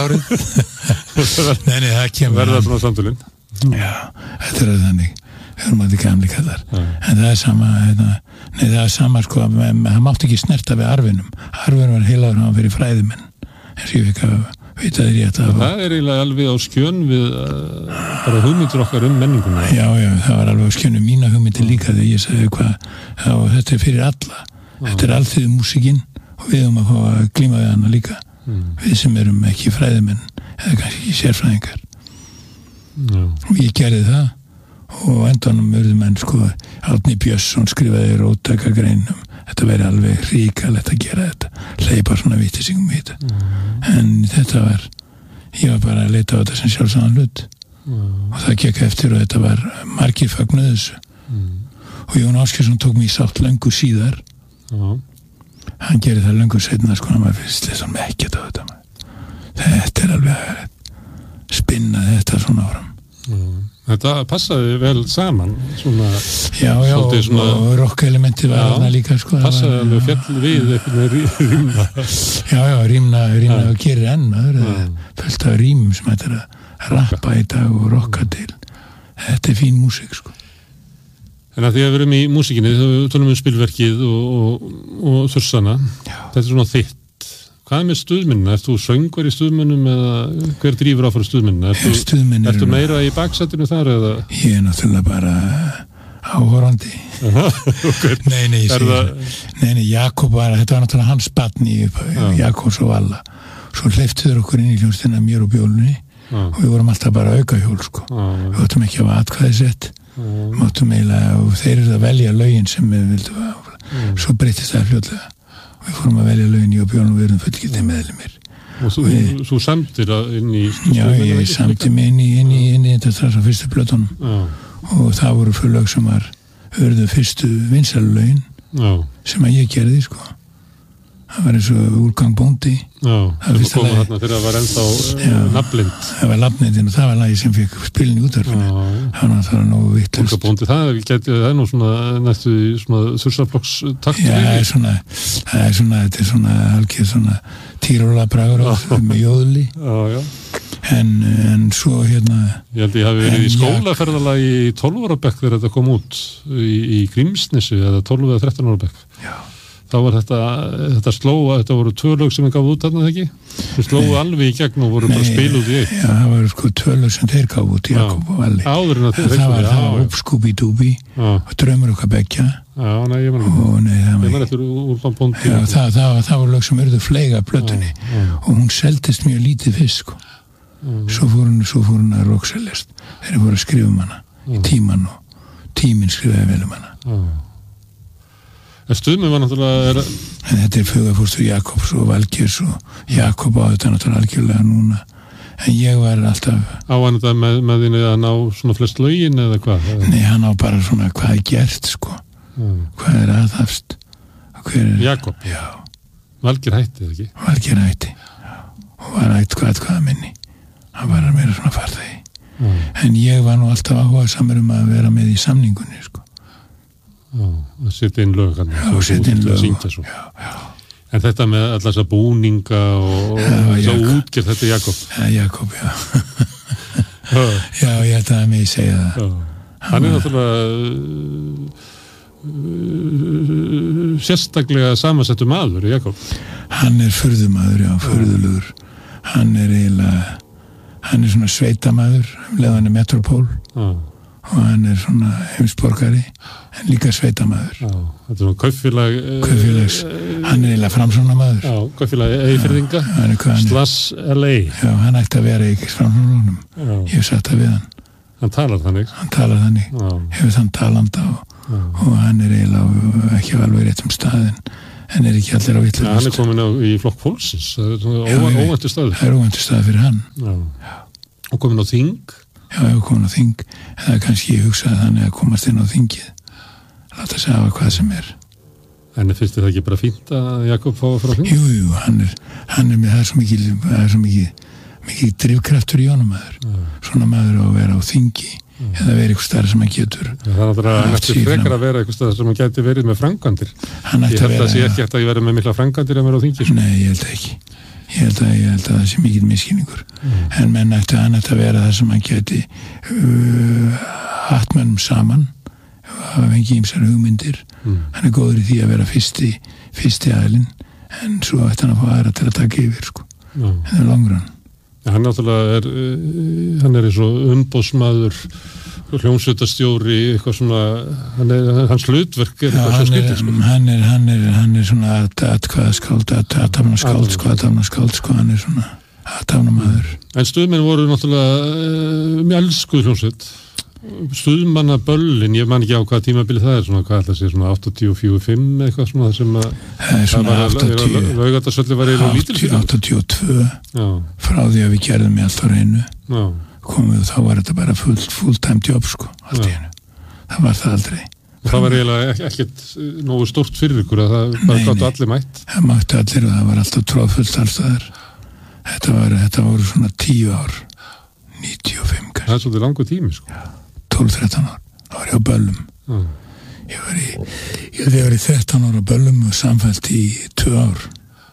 árið nei nei það kemur verða svona samtölinn já þetta er þannig við erum alltaf gamli kallar en það er sama hérna, nei það er sama sko það mátti ekki snerta við arfinum arfinum var heilaður hann fyrir fræðimenn eins og ég fikk að vita þér ég að það er eiginlega alveg á skjön við uh, bara hugmyndir okkar um menninguna já já það var alveg á skjön um mína hugmyndir líka þegar ég sagði hvað þetta er fyrir alla já. Þetta er allþýðu músikinn og við höfum að fá að glíma við hana líka mm. við sem erum ekki fræðimenn eða kannski ekki sérfræðingar já. Og ég gerði það og endanum urðu menn sko Árni Björnsson skrifaði róttæka greinum þetta væri alveg ríkalegt að gera þetta hleypa svona vittisingum í þetta mm. en þetta var ég var bara að leita á þetta sem sjálfsagðan hlut mm. og það gekk eftir og þetta var margir fögnuðu þessu mm. og Jón Ásgeirsson tók mig í sátt löngu síðar mm. hann gerði það löngu seinna sko hann var fyrst þess að með ekkert á þetta þetta er alveg að spinna þetta svona áfram mm. Þetta passaði vel saman svona, já, já, svona, og rock-elementi var þarna líka sko, passaði alveg fjall við eitthvað rýmna já, já, rýmna, rýmna ja. Og gerir enn ja. Fullt af rýmum sem þetta er að rappa í dag og rocka til þetta er fín músík sko. En að því að við erum í músíkinni þá tölum við spilverkið og, og, og þursana þetta er svona þitt Hvað er með stuðmennina? Ertu söngvar í stuðmennum eða hver drífur áfram stuðmennina? Ertu, ertu meira í baksættinu þar eða? Ég er náttúrulega bara áhorandi. nei, nei, ég segi það. Nei, nei, Jakob var, þetta var náttúrulega hans barn í Jakobs og Valla. Svo hleyptuður okkur inn í hljómsdina mér og Bjólunni og við vorum alltaf bara auka hjól, sko. Við áttum ekki að atkvæðisett. Við áttum eiginlega, og þeir eru að velja lögin sem við vildum að, svo breytist það fljótlega. Við fórum að velja lögin í og Björn og við erum fullgildið meðlimir. Og þú, við, þú samtir inn í... Já, ég samti mig inn í, inn í, inn í þetta þess að fyrstu plötunum. Já. Og það voru fyrir lög sem var hörðu fyrstu vinsælulögin sem að ég gerði, sko. Það var eins og Úrgang bóndi. Já, það var komað þarna þegar það var ennþá nafnblind. Það var nafnblindin og það var lagi sem fikk spilin í útvarpinu. Það var nógu vittlust. Úrgang bóndi, það geti, það er nú svona næstu svona þursaflokks taktur. Já, það er svona, það er svona, þetta er svona algjör svona tíróla bragur með jóðli. Já, já. En, en svo hérna... Ég held ég hafi verið í skólaferðalagi í tólf ára bekk þegar þetta kom út í, í Grímsnesi eða tólf eða þrettán ára bekk. Já. Þá var þetta, þetta slóa, þetta voru tvö lög sem ég gaf út þarna, ekki? Þeir slóu alveg í gegn og voru nei, bara spiluð í eitt. Já, það voru sko tvö lög sem þeir gaf út, Jakob og Valli. Áður en að þeir... Það var, það var Úpskúbi-dúbi og Draumur okkar beggja. Já, nei, ég man ekki. Og nei, það var... Ég man eftir Úrgang bóndi. Já, það, það, var, það var lög sem eruðu fleiga plötunni og hún seldist mjög lítið fyrst, sko. Svo fór hún, svo fór hún að rockseljast. Þeir voru að skrifa um hana í tíman og tíminn skrifaði vel um hana. En stuðminn var náttúrulega... En þetta er fögafóstur Jakobs og Valgeirs og Jakob á þetta náttúrulega algjörlega núna. En ég var alltaf... Á hann þetta með, með þínu að ná svona flest lögin eða hvað? Nei, hann á bara svona hvað er gert, sko. Mm. Hvað er aðhafst. Er... Jakob? Já. Valgeir hætti, eða ekki? Valgeir hætti, já. Og var hætt hvað hvaða minni. Hann var að vera svona farþegi. Mm. En ég var nú alltaf áhuga samur um að vera með í samningunni, sko. Já, að setja inn lög hann, já, setja inn lög já, já. En þetta með alltaf þessa búninga og þess að útgerð, þetta er Jakob ja, Jakob, já já, ég held að mig segja það já. Hann er náttúrulega uh, sérstaklega samansettu maður, Jakob hann er furðumadur, já, furðulugur hann er eiginlega hann er svona sveitamaður um leiðan í Metropól já. og hann er svona heimsborgari en líka sveitamaður. Já, þetta er svona kaupfélag kaupfélags, hann er eiginlega framsóknarmaður. Já, kaupfélag Eyfirðinga slash L A. Já, hann ætti að vera í framsóknarflokknum. Ég hef sagt það við hann. Hann talar þannig? Hann talar þannig. Já. Hefur þann talanda og, og hann er eiginlega ekki alveg réttum staðin en er ekki allir á vitlu. Ja, hann er komin á, í flokk fólksins. Það er óvæntur staður. Það er óvæntur staður fyrir hann. Já. Já. Og komin á þing? Já, ég var komin á þing, en það er kannski ég hugsaði þannig að komast inn á þingið, láta sig hafa hvað sem er. En finnst þið það ekki bara fínt að Jakob fá frá þing? Jú, jú, hann er, hann er með, það er svo mikið, það er svo mikið, mikið drifkraftur í honum maður. Ja. Svona maður á að vera á þingi, ja. Eða vera eitthvað starf sem hann getur. Ja, það er náttúrulega eftir frekar að vera eitthvað starf sem hann geti verið með framkvæmdir. Ég held að það sé ekki eftir að ég verið með mikla framkvæmdir að vera á þingi. Nei, ég held ekki. Ég held að, ég held að það sé mikið misskilningur. Mm. En menn ætti hann ætti að vera það sem hann geti uh, hatt mönnum saman og hafa fengið ýmsar hugmyndir. Mm. Hann er góður í því að vera fyrsti, fyrsti aðilinn en svo ætti hann að fá aðra til að taka yfir sko. Mm. En það er langrann. Ja, hann náttúrulega er, hann er eins og umbóðsmaður, hljómsveitarstjóri, eitthvað svona, hann er, hans hlutverk er eitthvað svo skildið, sko. Hann er, hann er, hann er svona atkvæðaskáld, aðtafnaskáld, sko, aðtafnaskáld, sko, hann er svona aðtafnamaður. En stuðmenn voru náttúrulega mjög elskuð hljómsveit. Stuðmannaböllin, ég man ekki á hvaða tímabili það er, svona, hvað ætla að sé, svona áttatíu og fjögur fimm eitthvað svona, sem að það er svona áttatíu, Laugardalsvöllur var eiginlega lítil. áttatíu og tvö, frá því að við gerðum í allt á reynu. Já. Komum við og þá var þetta bara full, full time job sko, allt í hennu. Það var það aldrei. Og það var eiginlega ekkert nógu stórt fyrir ykkur að það bara gáttu allir mætt? Það mættu allir og það var alltaf tróðfullt allstaðar. Þetta, var, þetta voru svona tíu ár, níutíu og fimm kannski. Það er svolítið langur tími sko. tólf þrettán ár, það var ég á Böllum. Já. Ég var í, ég var í þrettán ár á Böllum og samfellt í tvö ár.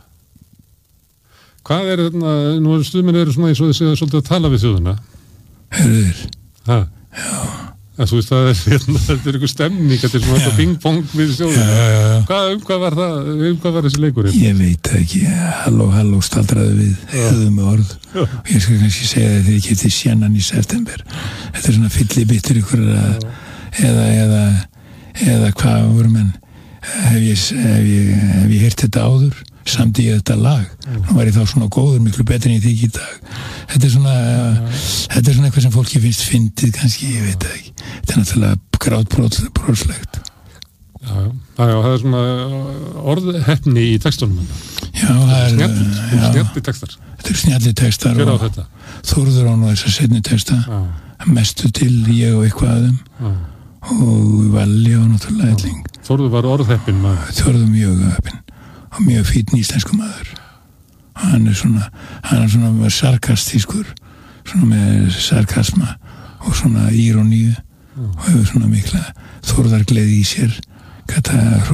Hvað er þetta, nú er stuðmenn eru svona eins og þessi svolítið að tala við þjóðuna? Herðir. Hæ? Já. Það, þú veist, það er, þetta er einhver stemning, þetta er svona eitthvað ping-pong við þjóðuna. Já, já, já. Hvað, um hvað var það, um hvað var þessi leikur? Ég veit ekki, halló, halló, staldraði við, hefðu með orð. Já. Og ég skal kannski segja þetta þegar ég keypti Sjennan í september. Þetta er svona fyllibittur ykkur að, eða, eða, eða hvað voru menn, hef ég, hef ég, hef ég heyrt þetta áður? Samt í þetta lag, nú var ég þá svona góður miklu betur en ég þykir í dag. Þetta er svona uh, þetta er svona eitthvað sem fólki finnst fyndið kannski, ég veit það ekki. Þetta er náttúrulega grátbroslegt. Já, já, það er svona orðheppni í textunum. Já, það er snjalli textar. Þetta er snjalli textar Hver á þetta? Þórður á nú þessar seinni texta, mestu til ég og eitthvað að þeim og Valli og náttúrulega Elling. Þórður var orðheppin maður. Þórður mjög heppin og mjög fínn íslensku maður. Hann er svona, hann er svona sarkastískur, svona með sarkasma og svona íróníu mm. og hefur svona mikla þórðargleði í sér, gata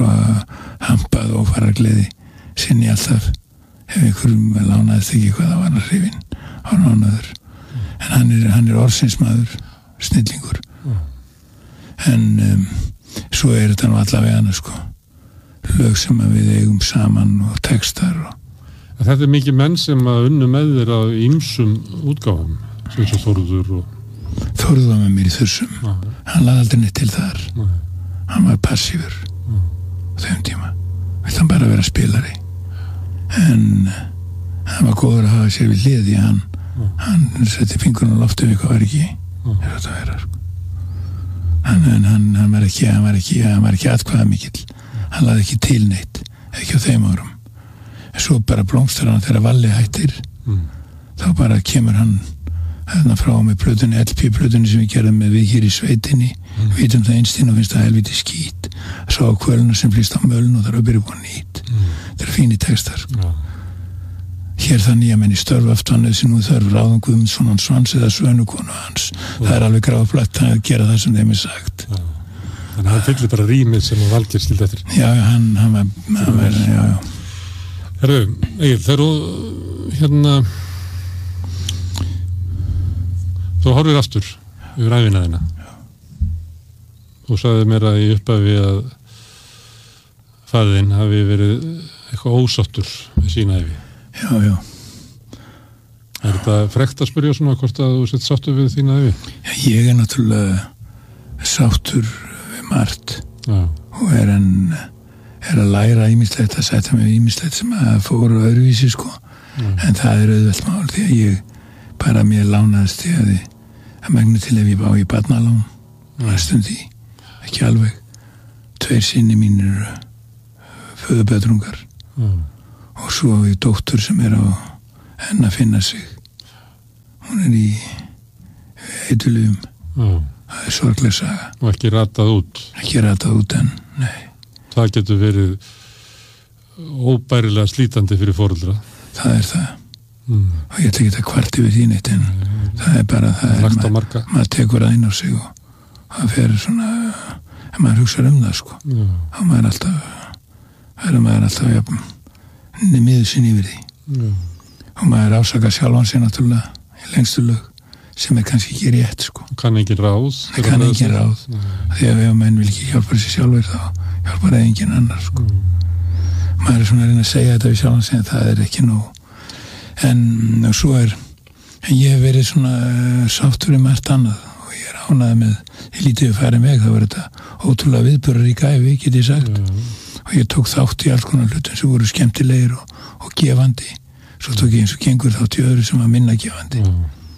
hampað og farargleði sinni alltaf. Ef ykkur lánaðist ekki hvað það var að hrifin á nánaður. Mm. En hann er, hann er orðsinsmaður, snillingur. Mm. En um, svo er þetta nú allavega hana sko. Lög sem við eigum saman og textar og... Þetta er mikið menn sem að unnu með þér á ýmsum útgáfum sem svo Þórður og... Þórður var með mér í þessum ja. Hann laði aldrei neitt til þar ja. Hann var passífur ja. Á þeim tíma vill hann bara vera spilari en hann var góður að hafa sér við hlið því hann ja. Hann setti fingurinn á loftu við hvað var ekki ja. Er þetta að vera hann, hann, hann, hann var ekki hann var ekki, hann var ekki atkvæða mikill hann laði ekki til neitt ekki á þeim árum en svo bara blómstar hann þegar Valli hættir mm. þá bara kemur hann hérna frá með plötunni L P-plötunni sem við gerðum með við hér í sveitinni mm. við vitum það einstinn og finnst það helviti skít að sá kvöluna sem flýst á möln og það er að byrja búin nýtt mm. það er fínir textar ja. Hér það nýja menn í störf aftan þessi nú þarf Ráðan Guðmundsson hans svans eða svönukonu hans ja. Það er alveg gráðblætt að gera það sem þeim er sagt ja. Þannig að hann fyllir bara rýmið sem að Valgeir skildi eftir. Já, hann, hann var, hann var, já, já. Herru, Egil, þegar þú, hérna, þú horfir aftur yfir ævina þína. Þú sagði mér að í upphafi að faðinn hafi verið eitthvað ósáttur með sína ævi. Já, já. Er þetta frekt að spyrja svona hvort að þú sett sáttur við þína ævi? Já, ég er náttúrulega sáttur við margt Já. og er en er að læra ýmislegt að setja mig ýmislegt sem að fóru öðruvísi sko Já. En það er auðvelt mál því að ég bara mér lánaðist því að að megnu til ef ég bá í barnalán næstum því, ekki alveg tveir sinni mínir föðuböðrungar mm. og svo er dóttur sem er á henn að finna sig hún er í eitulugum mm. það er sorgleg saga og ekki ratað út ekki ratað út en, nei það getur verið óbærilega slítandi fyrir foreldra það er það mm. og ég ætla ekki að kvart yfir því neitt en mm. það er bara það er, mað, maður tekur það inn á sig og það fer svona ef maður hugsa um það sko mm. þá maður er alltaf verður maður alltaf jafn miður sín yfir því mm. og maður ásaka sjálfan sig náttúrulega í lengstu lög sem er kannski ekki rétt sko kann ekki ráð kann ekki ráð mm. því að ef menn vil ekki hjálpa sér sjálfur þá hjálpar það engin annar sko mm. maður er svona að reyna að segja þetta við sjálfan sig en það er ekki nóg en og svo er en ég hef verið svona uh, sáttur um allt annað og ég er ánægð með ég lítið að fara með það var þetta ótrúlega viðburðar í gæfi get ég sagt mm. og ég tók þátt í alls konar hlutum sem voru skemmtilegir og, og gefandi svo tók ég eins og gengur þátt í öðru sem var minna gefandi mm.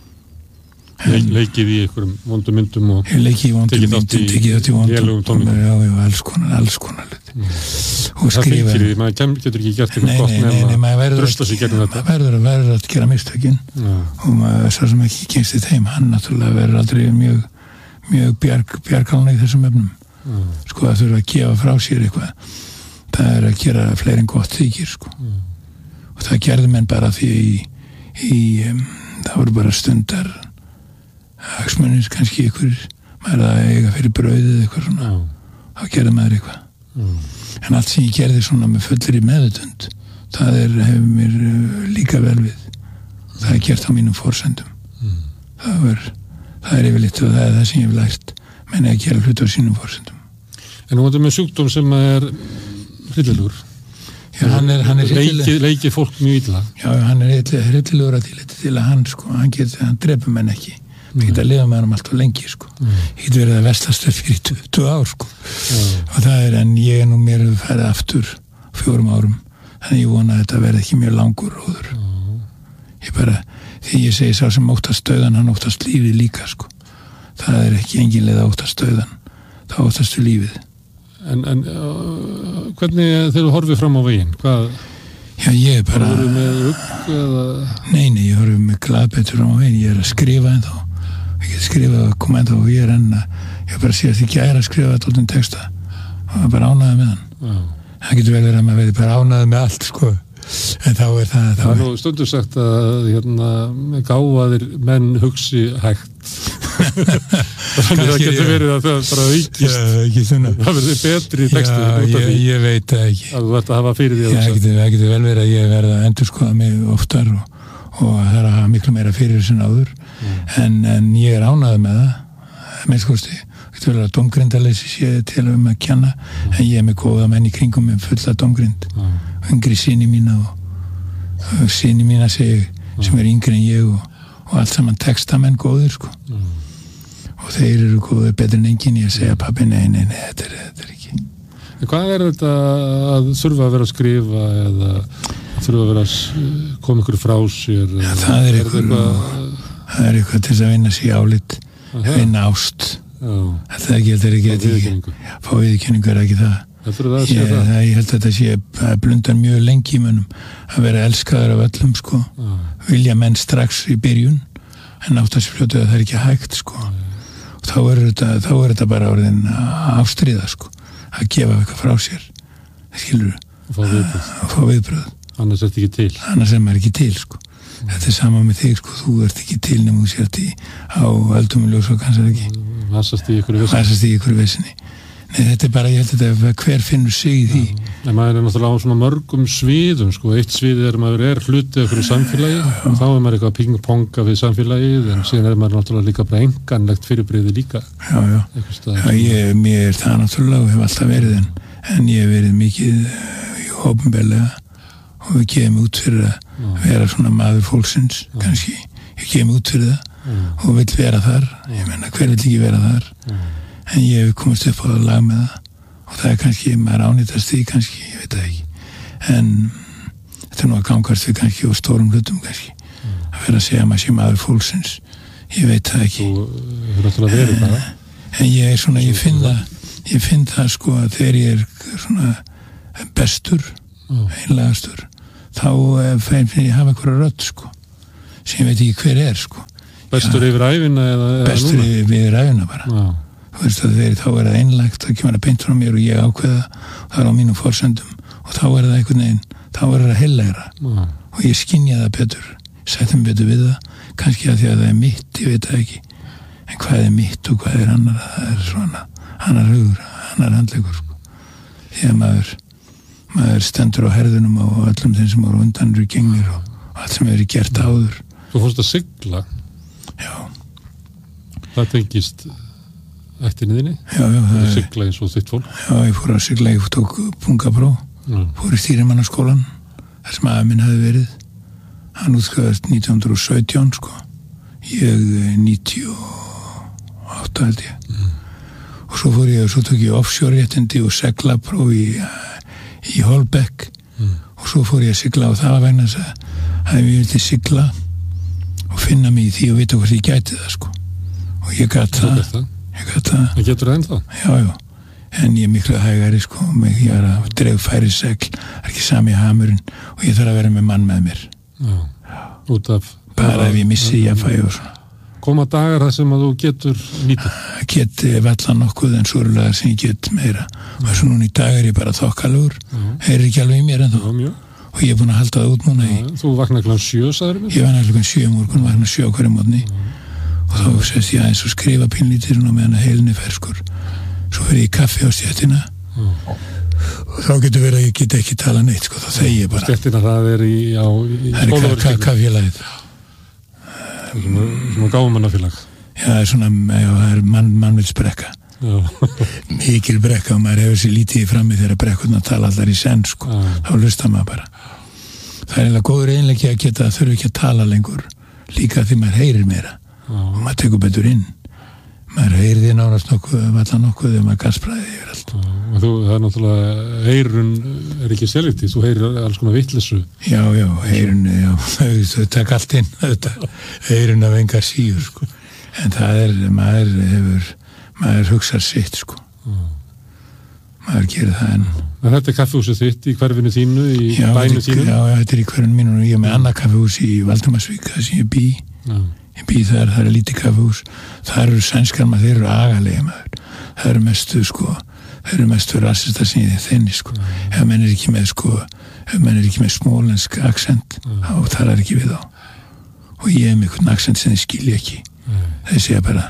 Le, leikið í einhverjum vondum myndum og ég leikið í vondum myndum tekið þátt í vondum já, já, alls konar, alls konar hluti mm. og það skrifa fyrir því, maður getur ekki gert eitthvað gott nema að drusla sig gegnum þetta maður verður, verður að gera mistökin ja. og maður svo sem ekki kemst í þeim hann náttúrulega verður aldrei mjög mjög bjarg, bjargalna í þessum efnum ja. sko að þurfa að gefa frá sér eitthvað það er að gera fleiri en gott þykir sko ja. og það gerði menn bara því í, í um, það voru bara stundar hagsmunir kannski ykkur maður að eiga fyrir brauðið eitthvað svona Já. þá gerði maður eitthvað mm. en allt sem ég gerði svona með fullri meðutund það er, hefur mér uh, líka vel við það er gert á mínum forsendum mm. það er það er yfirleitt og það er það sem ég hef lært menn að gera hluti á sínum forsendum En nú er þetta með sjúkdóm sem er hryllilegur Já, hann er, hann er leikið leiki fólk mjög illa Já, hann er hryllilegur að til, til að hann sko, hann getur, hann drepur menn ekki það mm. geta að lifa með hann alltaf lengi sko mm. ég get verið að vestlast fyrir tuttugu ár sko mm. og það er, en ég er nú mér að færa aftur fjórum árum, þannig ég vona að þetta verði ekki mjög langur róður mm. ég bara, því ég segi sá sem óttast dauðan, hann óttast lífið líka sko það er ekki engin leið að óttast dauðan þá óttastu lífið En, en uh, hvernig þegar þú horfið fram á veginn, hvað Já, ég er bara horfið með upp eða Nei, nei, ég horfið með glaðbetur fram á veginn ég er að skrifa ennþá ég get skrifað að koma ennþá og ég er enn að ég er bara að síðast ekki að skrifa þetta út um texta og ég er bara ánægð með hann Já. það getur vel verið að maður verið bara ánægð með allt sko en þá er það þá Það er nú stundur sagt að hérna, gáfaðir menn hugsi hægt þannig það getur verið að það bara aukist já, það verður betri í textu Já, ég, ég veit það ekki að þú ert að hafa fyrir því Já, það getur, það getur vel verið að ég verða að endurskoða mig oftar og, og það er að hafa miklu meira fyrir þessin áður mm. en, en ég er ánægð með það með skoðstu getur vel að dómgrindaleysi sé til um að kenna mm. en ég er með góða menn í kringum með fulla dómgrind mm. yngri síni mína og, og síni mína segi mm. sem er yngri en ég og, og allt saman textamenn góðir sko mm. og þeir eru góðir betur en enginn ég segja pabbi nei, nei, nei, þetta er, þetta er ekki En hvað er þetta að þurfa að vera að skrifa eða að þurfa að vera að koma ykkur frá sér Já, það er ykkur það er ykkur til þess að vinna sér álit vinna ást þetta er ekki, þetta er ekki, ekki fá viðurkenningu er ekki það Það ég, það. það, ég held að þetta sé að blundar mjög lengi í mönnum að vera elskaður af öllum sko Já. vilja menn strax í byrjun en átt að sér fljótu að það er ekki hægt sko Já. og þá er þetta, þá er þetta bara orðin ástríða sko að gefa eitthvað frá sér skilur og fá viðbröð, að fá viðbröð. annars er þetta ekki til annars er maður ekki til sko mm. þetta er sama með þig sko, þú ert ekki til nema þú sért í á öldum og ljós og kannski ekki Vassast í ykkur vissinni Vassast í ykkur vissinni Nei, þetta er bara, ég held að þetta er hver finnur sig í því. En maður er náttúrulega á svona mörgum sviðum, sko. Eitt sviðið er að maður er hlutið af hverju samfélagi og þá er maður eitthvað að pingponga við samfélagið en síðan er maður náttúrulega líka bara enganlegt fyrirbrigði líka. Já, já. Já, ég, mér er það náttúrulega og hef alltaf verið en, en ég hef verið mikið í opinberlega og við gefum út fyrir að vera svona maður fólksins, já. Kannski. Ég gefum út fyrir það já. Og vill vera þar. Ég menna, hver vill ekki vera þar? Já. en ég hef komist upp á lag með það og það er kannski, maður ánýtast því kannski, ég veit það ekki en þetta er nú að gangast við kannski og stórum hlutum kannski mm. að vera að segja að maður sé maður fólksins ég veit það ekki Þú hefur náttúrulega verið það en ég er svona, ég finn það ég finn það sko að þegar ég er svona bestur mm. einlegastur þá finn ég hafa einhverja rödd sko sem ég veit ekki hver er sko Bestur Já, yfir æfina eða, eða Bestur núna? Yfir, yfir æfina bara Já. Þú veist að þegar þá er það einlægt þá kemur það beint frá mér og ég ákveða og það er á mínum forsendum og þá er það einhvern veginn þá er það heilegra Já. Og ég skynja það betur setjum betur við það kannski að því að það er mitt, ég veit það ekki en hvað er mitt og hvað er annar það er svona, annar hugur annar handlegur sko. því að maður maður stendur á herðunum og öllum þeim sem eru undan eru gengnir og, og allt sem eru gert áður Þú fórst að sigla Já Það tengist ættinni þinni Já, já Það er sigla eins og þitt fólk Já, ég fór að sigla, ég tók pungapróf mm. fór í stýrimannaskólan þar sem afi minn hafi verið hann útskrifaðist nítján hundruð og sautján sko ég níutíu og átta held ég mm. og svo fór ég og svo tók ég offshore réttindi og seglapróf í, í Holbeck mm. og svo fór ég að sigla og það var vegna þess að að ég vildi sigla og finna mig í því og vita hvort ég gæti það sko og ég gæti það ég gæti það Það getur það ennþá? Já, já, en ég er miklu hægari sko ég er að dreif færi segl það er ekki sami hamurinn og ég þarf að vera með mann með mér Já, út af bara ef ég missi ég að fæ og svona Koma dagar þar sem að þú getur nýtið? Get valla nokkuð en svorulega sem ég get meira og þess að núna í dag er ég bara þokkalur heyrir ekki alveg í mér ennþá Já, og ég er búin að halda það út núna í... Þú vaknar klukkan sjö, sagður mér? Ég vaknar klukkan sjö morgun, vaknar sjö á hverju mótni og þá sést ég aðeins og skrifa pínlítir og meðan að heilin er ferskur svo fer ég í kaffi á stjættina og þá getur verið að ég get ekki tala neitt sko, þá þegi ég bara Stjættina það er í, á, í það er ka kaffélagið svona gáfumannafélag Já, það er svona, já, það er mann, mannvilsbrekka mikil brekka og maður hefur sér lítið í frammi þegar brekkurna tala allar í senn sko. þá hlustar maður bara það er eiginlega góður einleiki að geta þurfi ekki að tala lengur líka því maður heyrir meira Já. og maður tekur betur inn maður heyrir því nánast nokkuð allar nokkuð þegar maður gaspræði yfir allt Já, og þú, það er náttúrulega heyrun er ekki selektív, þú heyrir alls konar vitleysu já, já, heyrun já, þau taka allt inn heyrun af engar síður sko. en það er, maður hefur maður hugsar sitt sko mm. maður gerir það en en þetta er kaffihúsið þitt í hverfinu þínu í já, bænu þínu já, þetta er í hverfinu mínu og ég er með annað kaffihús í Valdimarsvík þar sem ég bý já. ég bý þar, það er lítið kaffihús það eru sænskar maður, þeir eru agalegi maður það eru mestu sko það eru mestu rassistar sem ég þenni sko já. ef menn er ekki með sko ef menn er ekki með smólensk accent þá talar ekki við þá og ég hef með einhvern accent sem þið skilja ekki þeir segja bara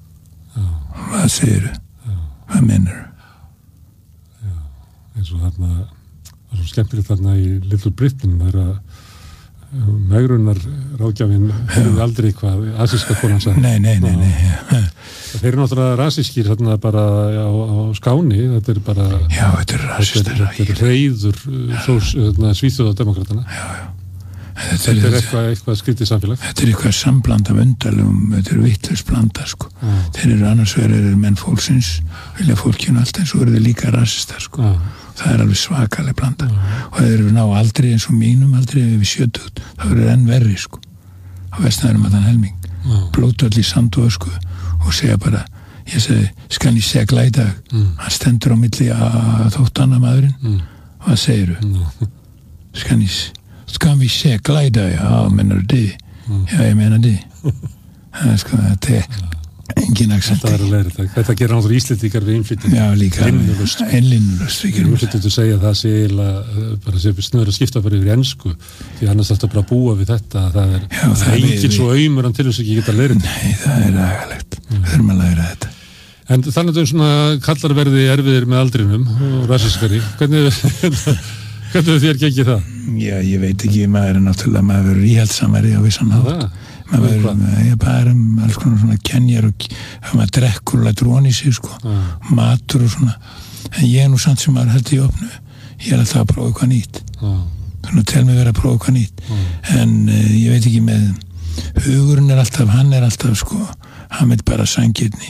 hvað segir þau? Hvað minnur? Já, eins og þarna það er svo skemmtilegt þarna í Little Britain það er að megrunar ráðgjafinn hefur aldrei hvað asíska konan sagði. Nei, nei, nei, nei. Þeir eru náttúrulega rasískir þarna bara á, á Skáni, þetta er bara Já, þetta er rasistar. Þetta er reyður svíþjóðademokratana. Já, já. Þetta, þetta er, er eitthvað, eitthvað skrítið samfélag. Þetta er eitthvað sambland af undalum, þetta er vitlaust blanda sko. Ah. Þeir eru annars verið menn fólksins, vilja fólkinu allt eins og eru þeir líka rasistar sko. Ah. Það er alveg svakaleg blanda. Ah. Og þeir eru ná aldrei eins og mínum, aldrei við sjötugt, það verður enn verri sko. Á vestnæðurum að þann helming. Ah. Blótöll í sandu ösku og segja bara, ég segi, skal ég segla í dag? Mm. Hann stendur á milli að þóttanna maðurinn. Mm. Hvað segir þú? Mm. Skal ég Ska vi segla i dag? Ja, menar du det? Mm. Ja, jag menar det. Það sko, þetta er engin accent. Þetta er að læra þetta. Þetta gerir náttúrulega Íslendingar við innflytjum. Já, líka. Innlunust. Innlunust. Við gerum þetta. Þú segja að það sé bara sé snöður að skipta bara yfir ensku. Því annars þetta bara að búa við þetta. Það er, Já, það er enginn svo aumur hann til þess að ekki geta að læra þetta. Nei, það er agalegt. Við þurfum að læra þetta. En þannig að þau svona kallar verði erfiðir með aldrinum og rasískari. Hvernig Hvernig þér gengið það? Já, ég veit ekki, maður er náttúrulega, maður verður íhaldsamari á vissan hátt. Maður verður, ég bara um alls konar svona kenjar og maður drekkur og lætur von í sig, sko, ah. matur og svona. En ég er nú samt sem maður heldur í opnu. Ég er alltaf að prófa eitthvað nýtt. Ah. Svona tel mig verið að prófa eitthvað nýtt. Ah. En uh, ég veit ekki með, hugurinn er alltaf, hann er alltaf, sko, hann veit bara sangirni.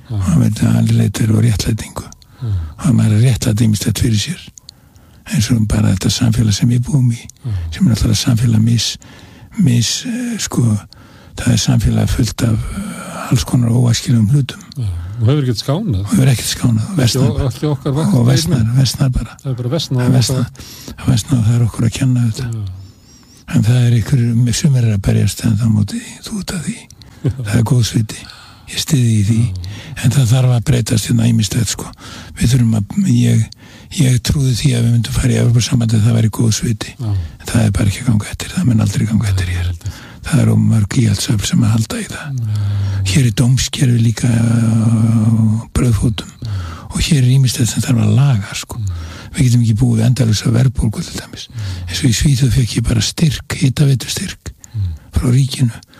og hann veit að hann leitar og réttlætingu mm. og maður er réttlætt ýmislegt fyrir sér eins og bara þetta samfélag sem við búum í mm. sem er alltaf samfélag mis, mis sko, það er samfélag fullt af alls konar óæskilegum hlutum mm. og hefur ekkert skánað og hefur ekkert skánað og vestnar bara og vestnar, vestnar bara það er bara vestnar og vestnar, vestnar og það er okkur að kenna þetta mm. en það er ykkur sem er að berjast en það móti þú út af því það er góðsviti, ég stiði í því mm. en það þarf að breytast hérna ýmislegt sko, við þurfum að ég, ég trúði því að við myndum fara í Evrópusambandið, það væri góðsviti mm. en það er bara ekki að ganga eftir, það mun aldrei ganga eftir hér, það er um mörg íhaldsöfl sem að halda í það mm. hér er dómskerfi líka á brauðfótum mm. og hér er ýmislegt sem þarf að laga sko mm. við getum ekki búið endalausa verðbólgu til dæmis mm. eins og í Svíþjóð fekk ég bara styrk, hitaveitu styrk mm. frá ríkinu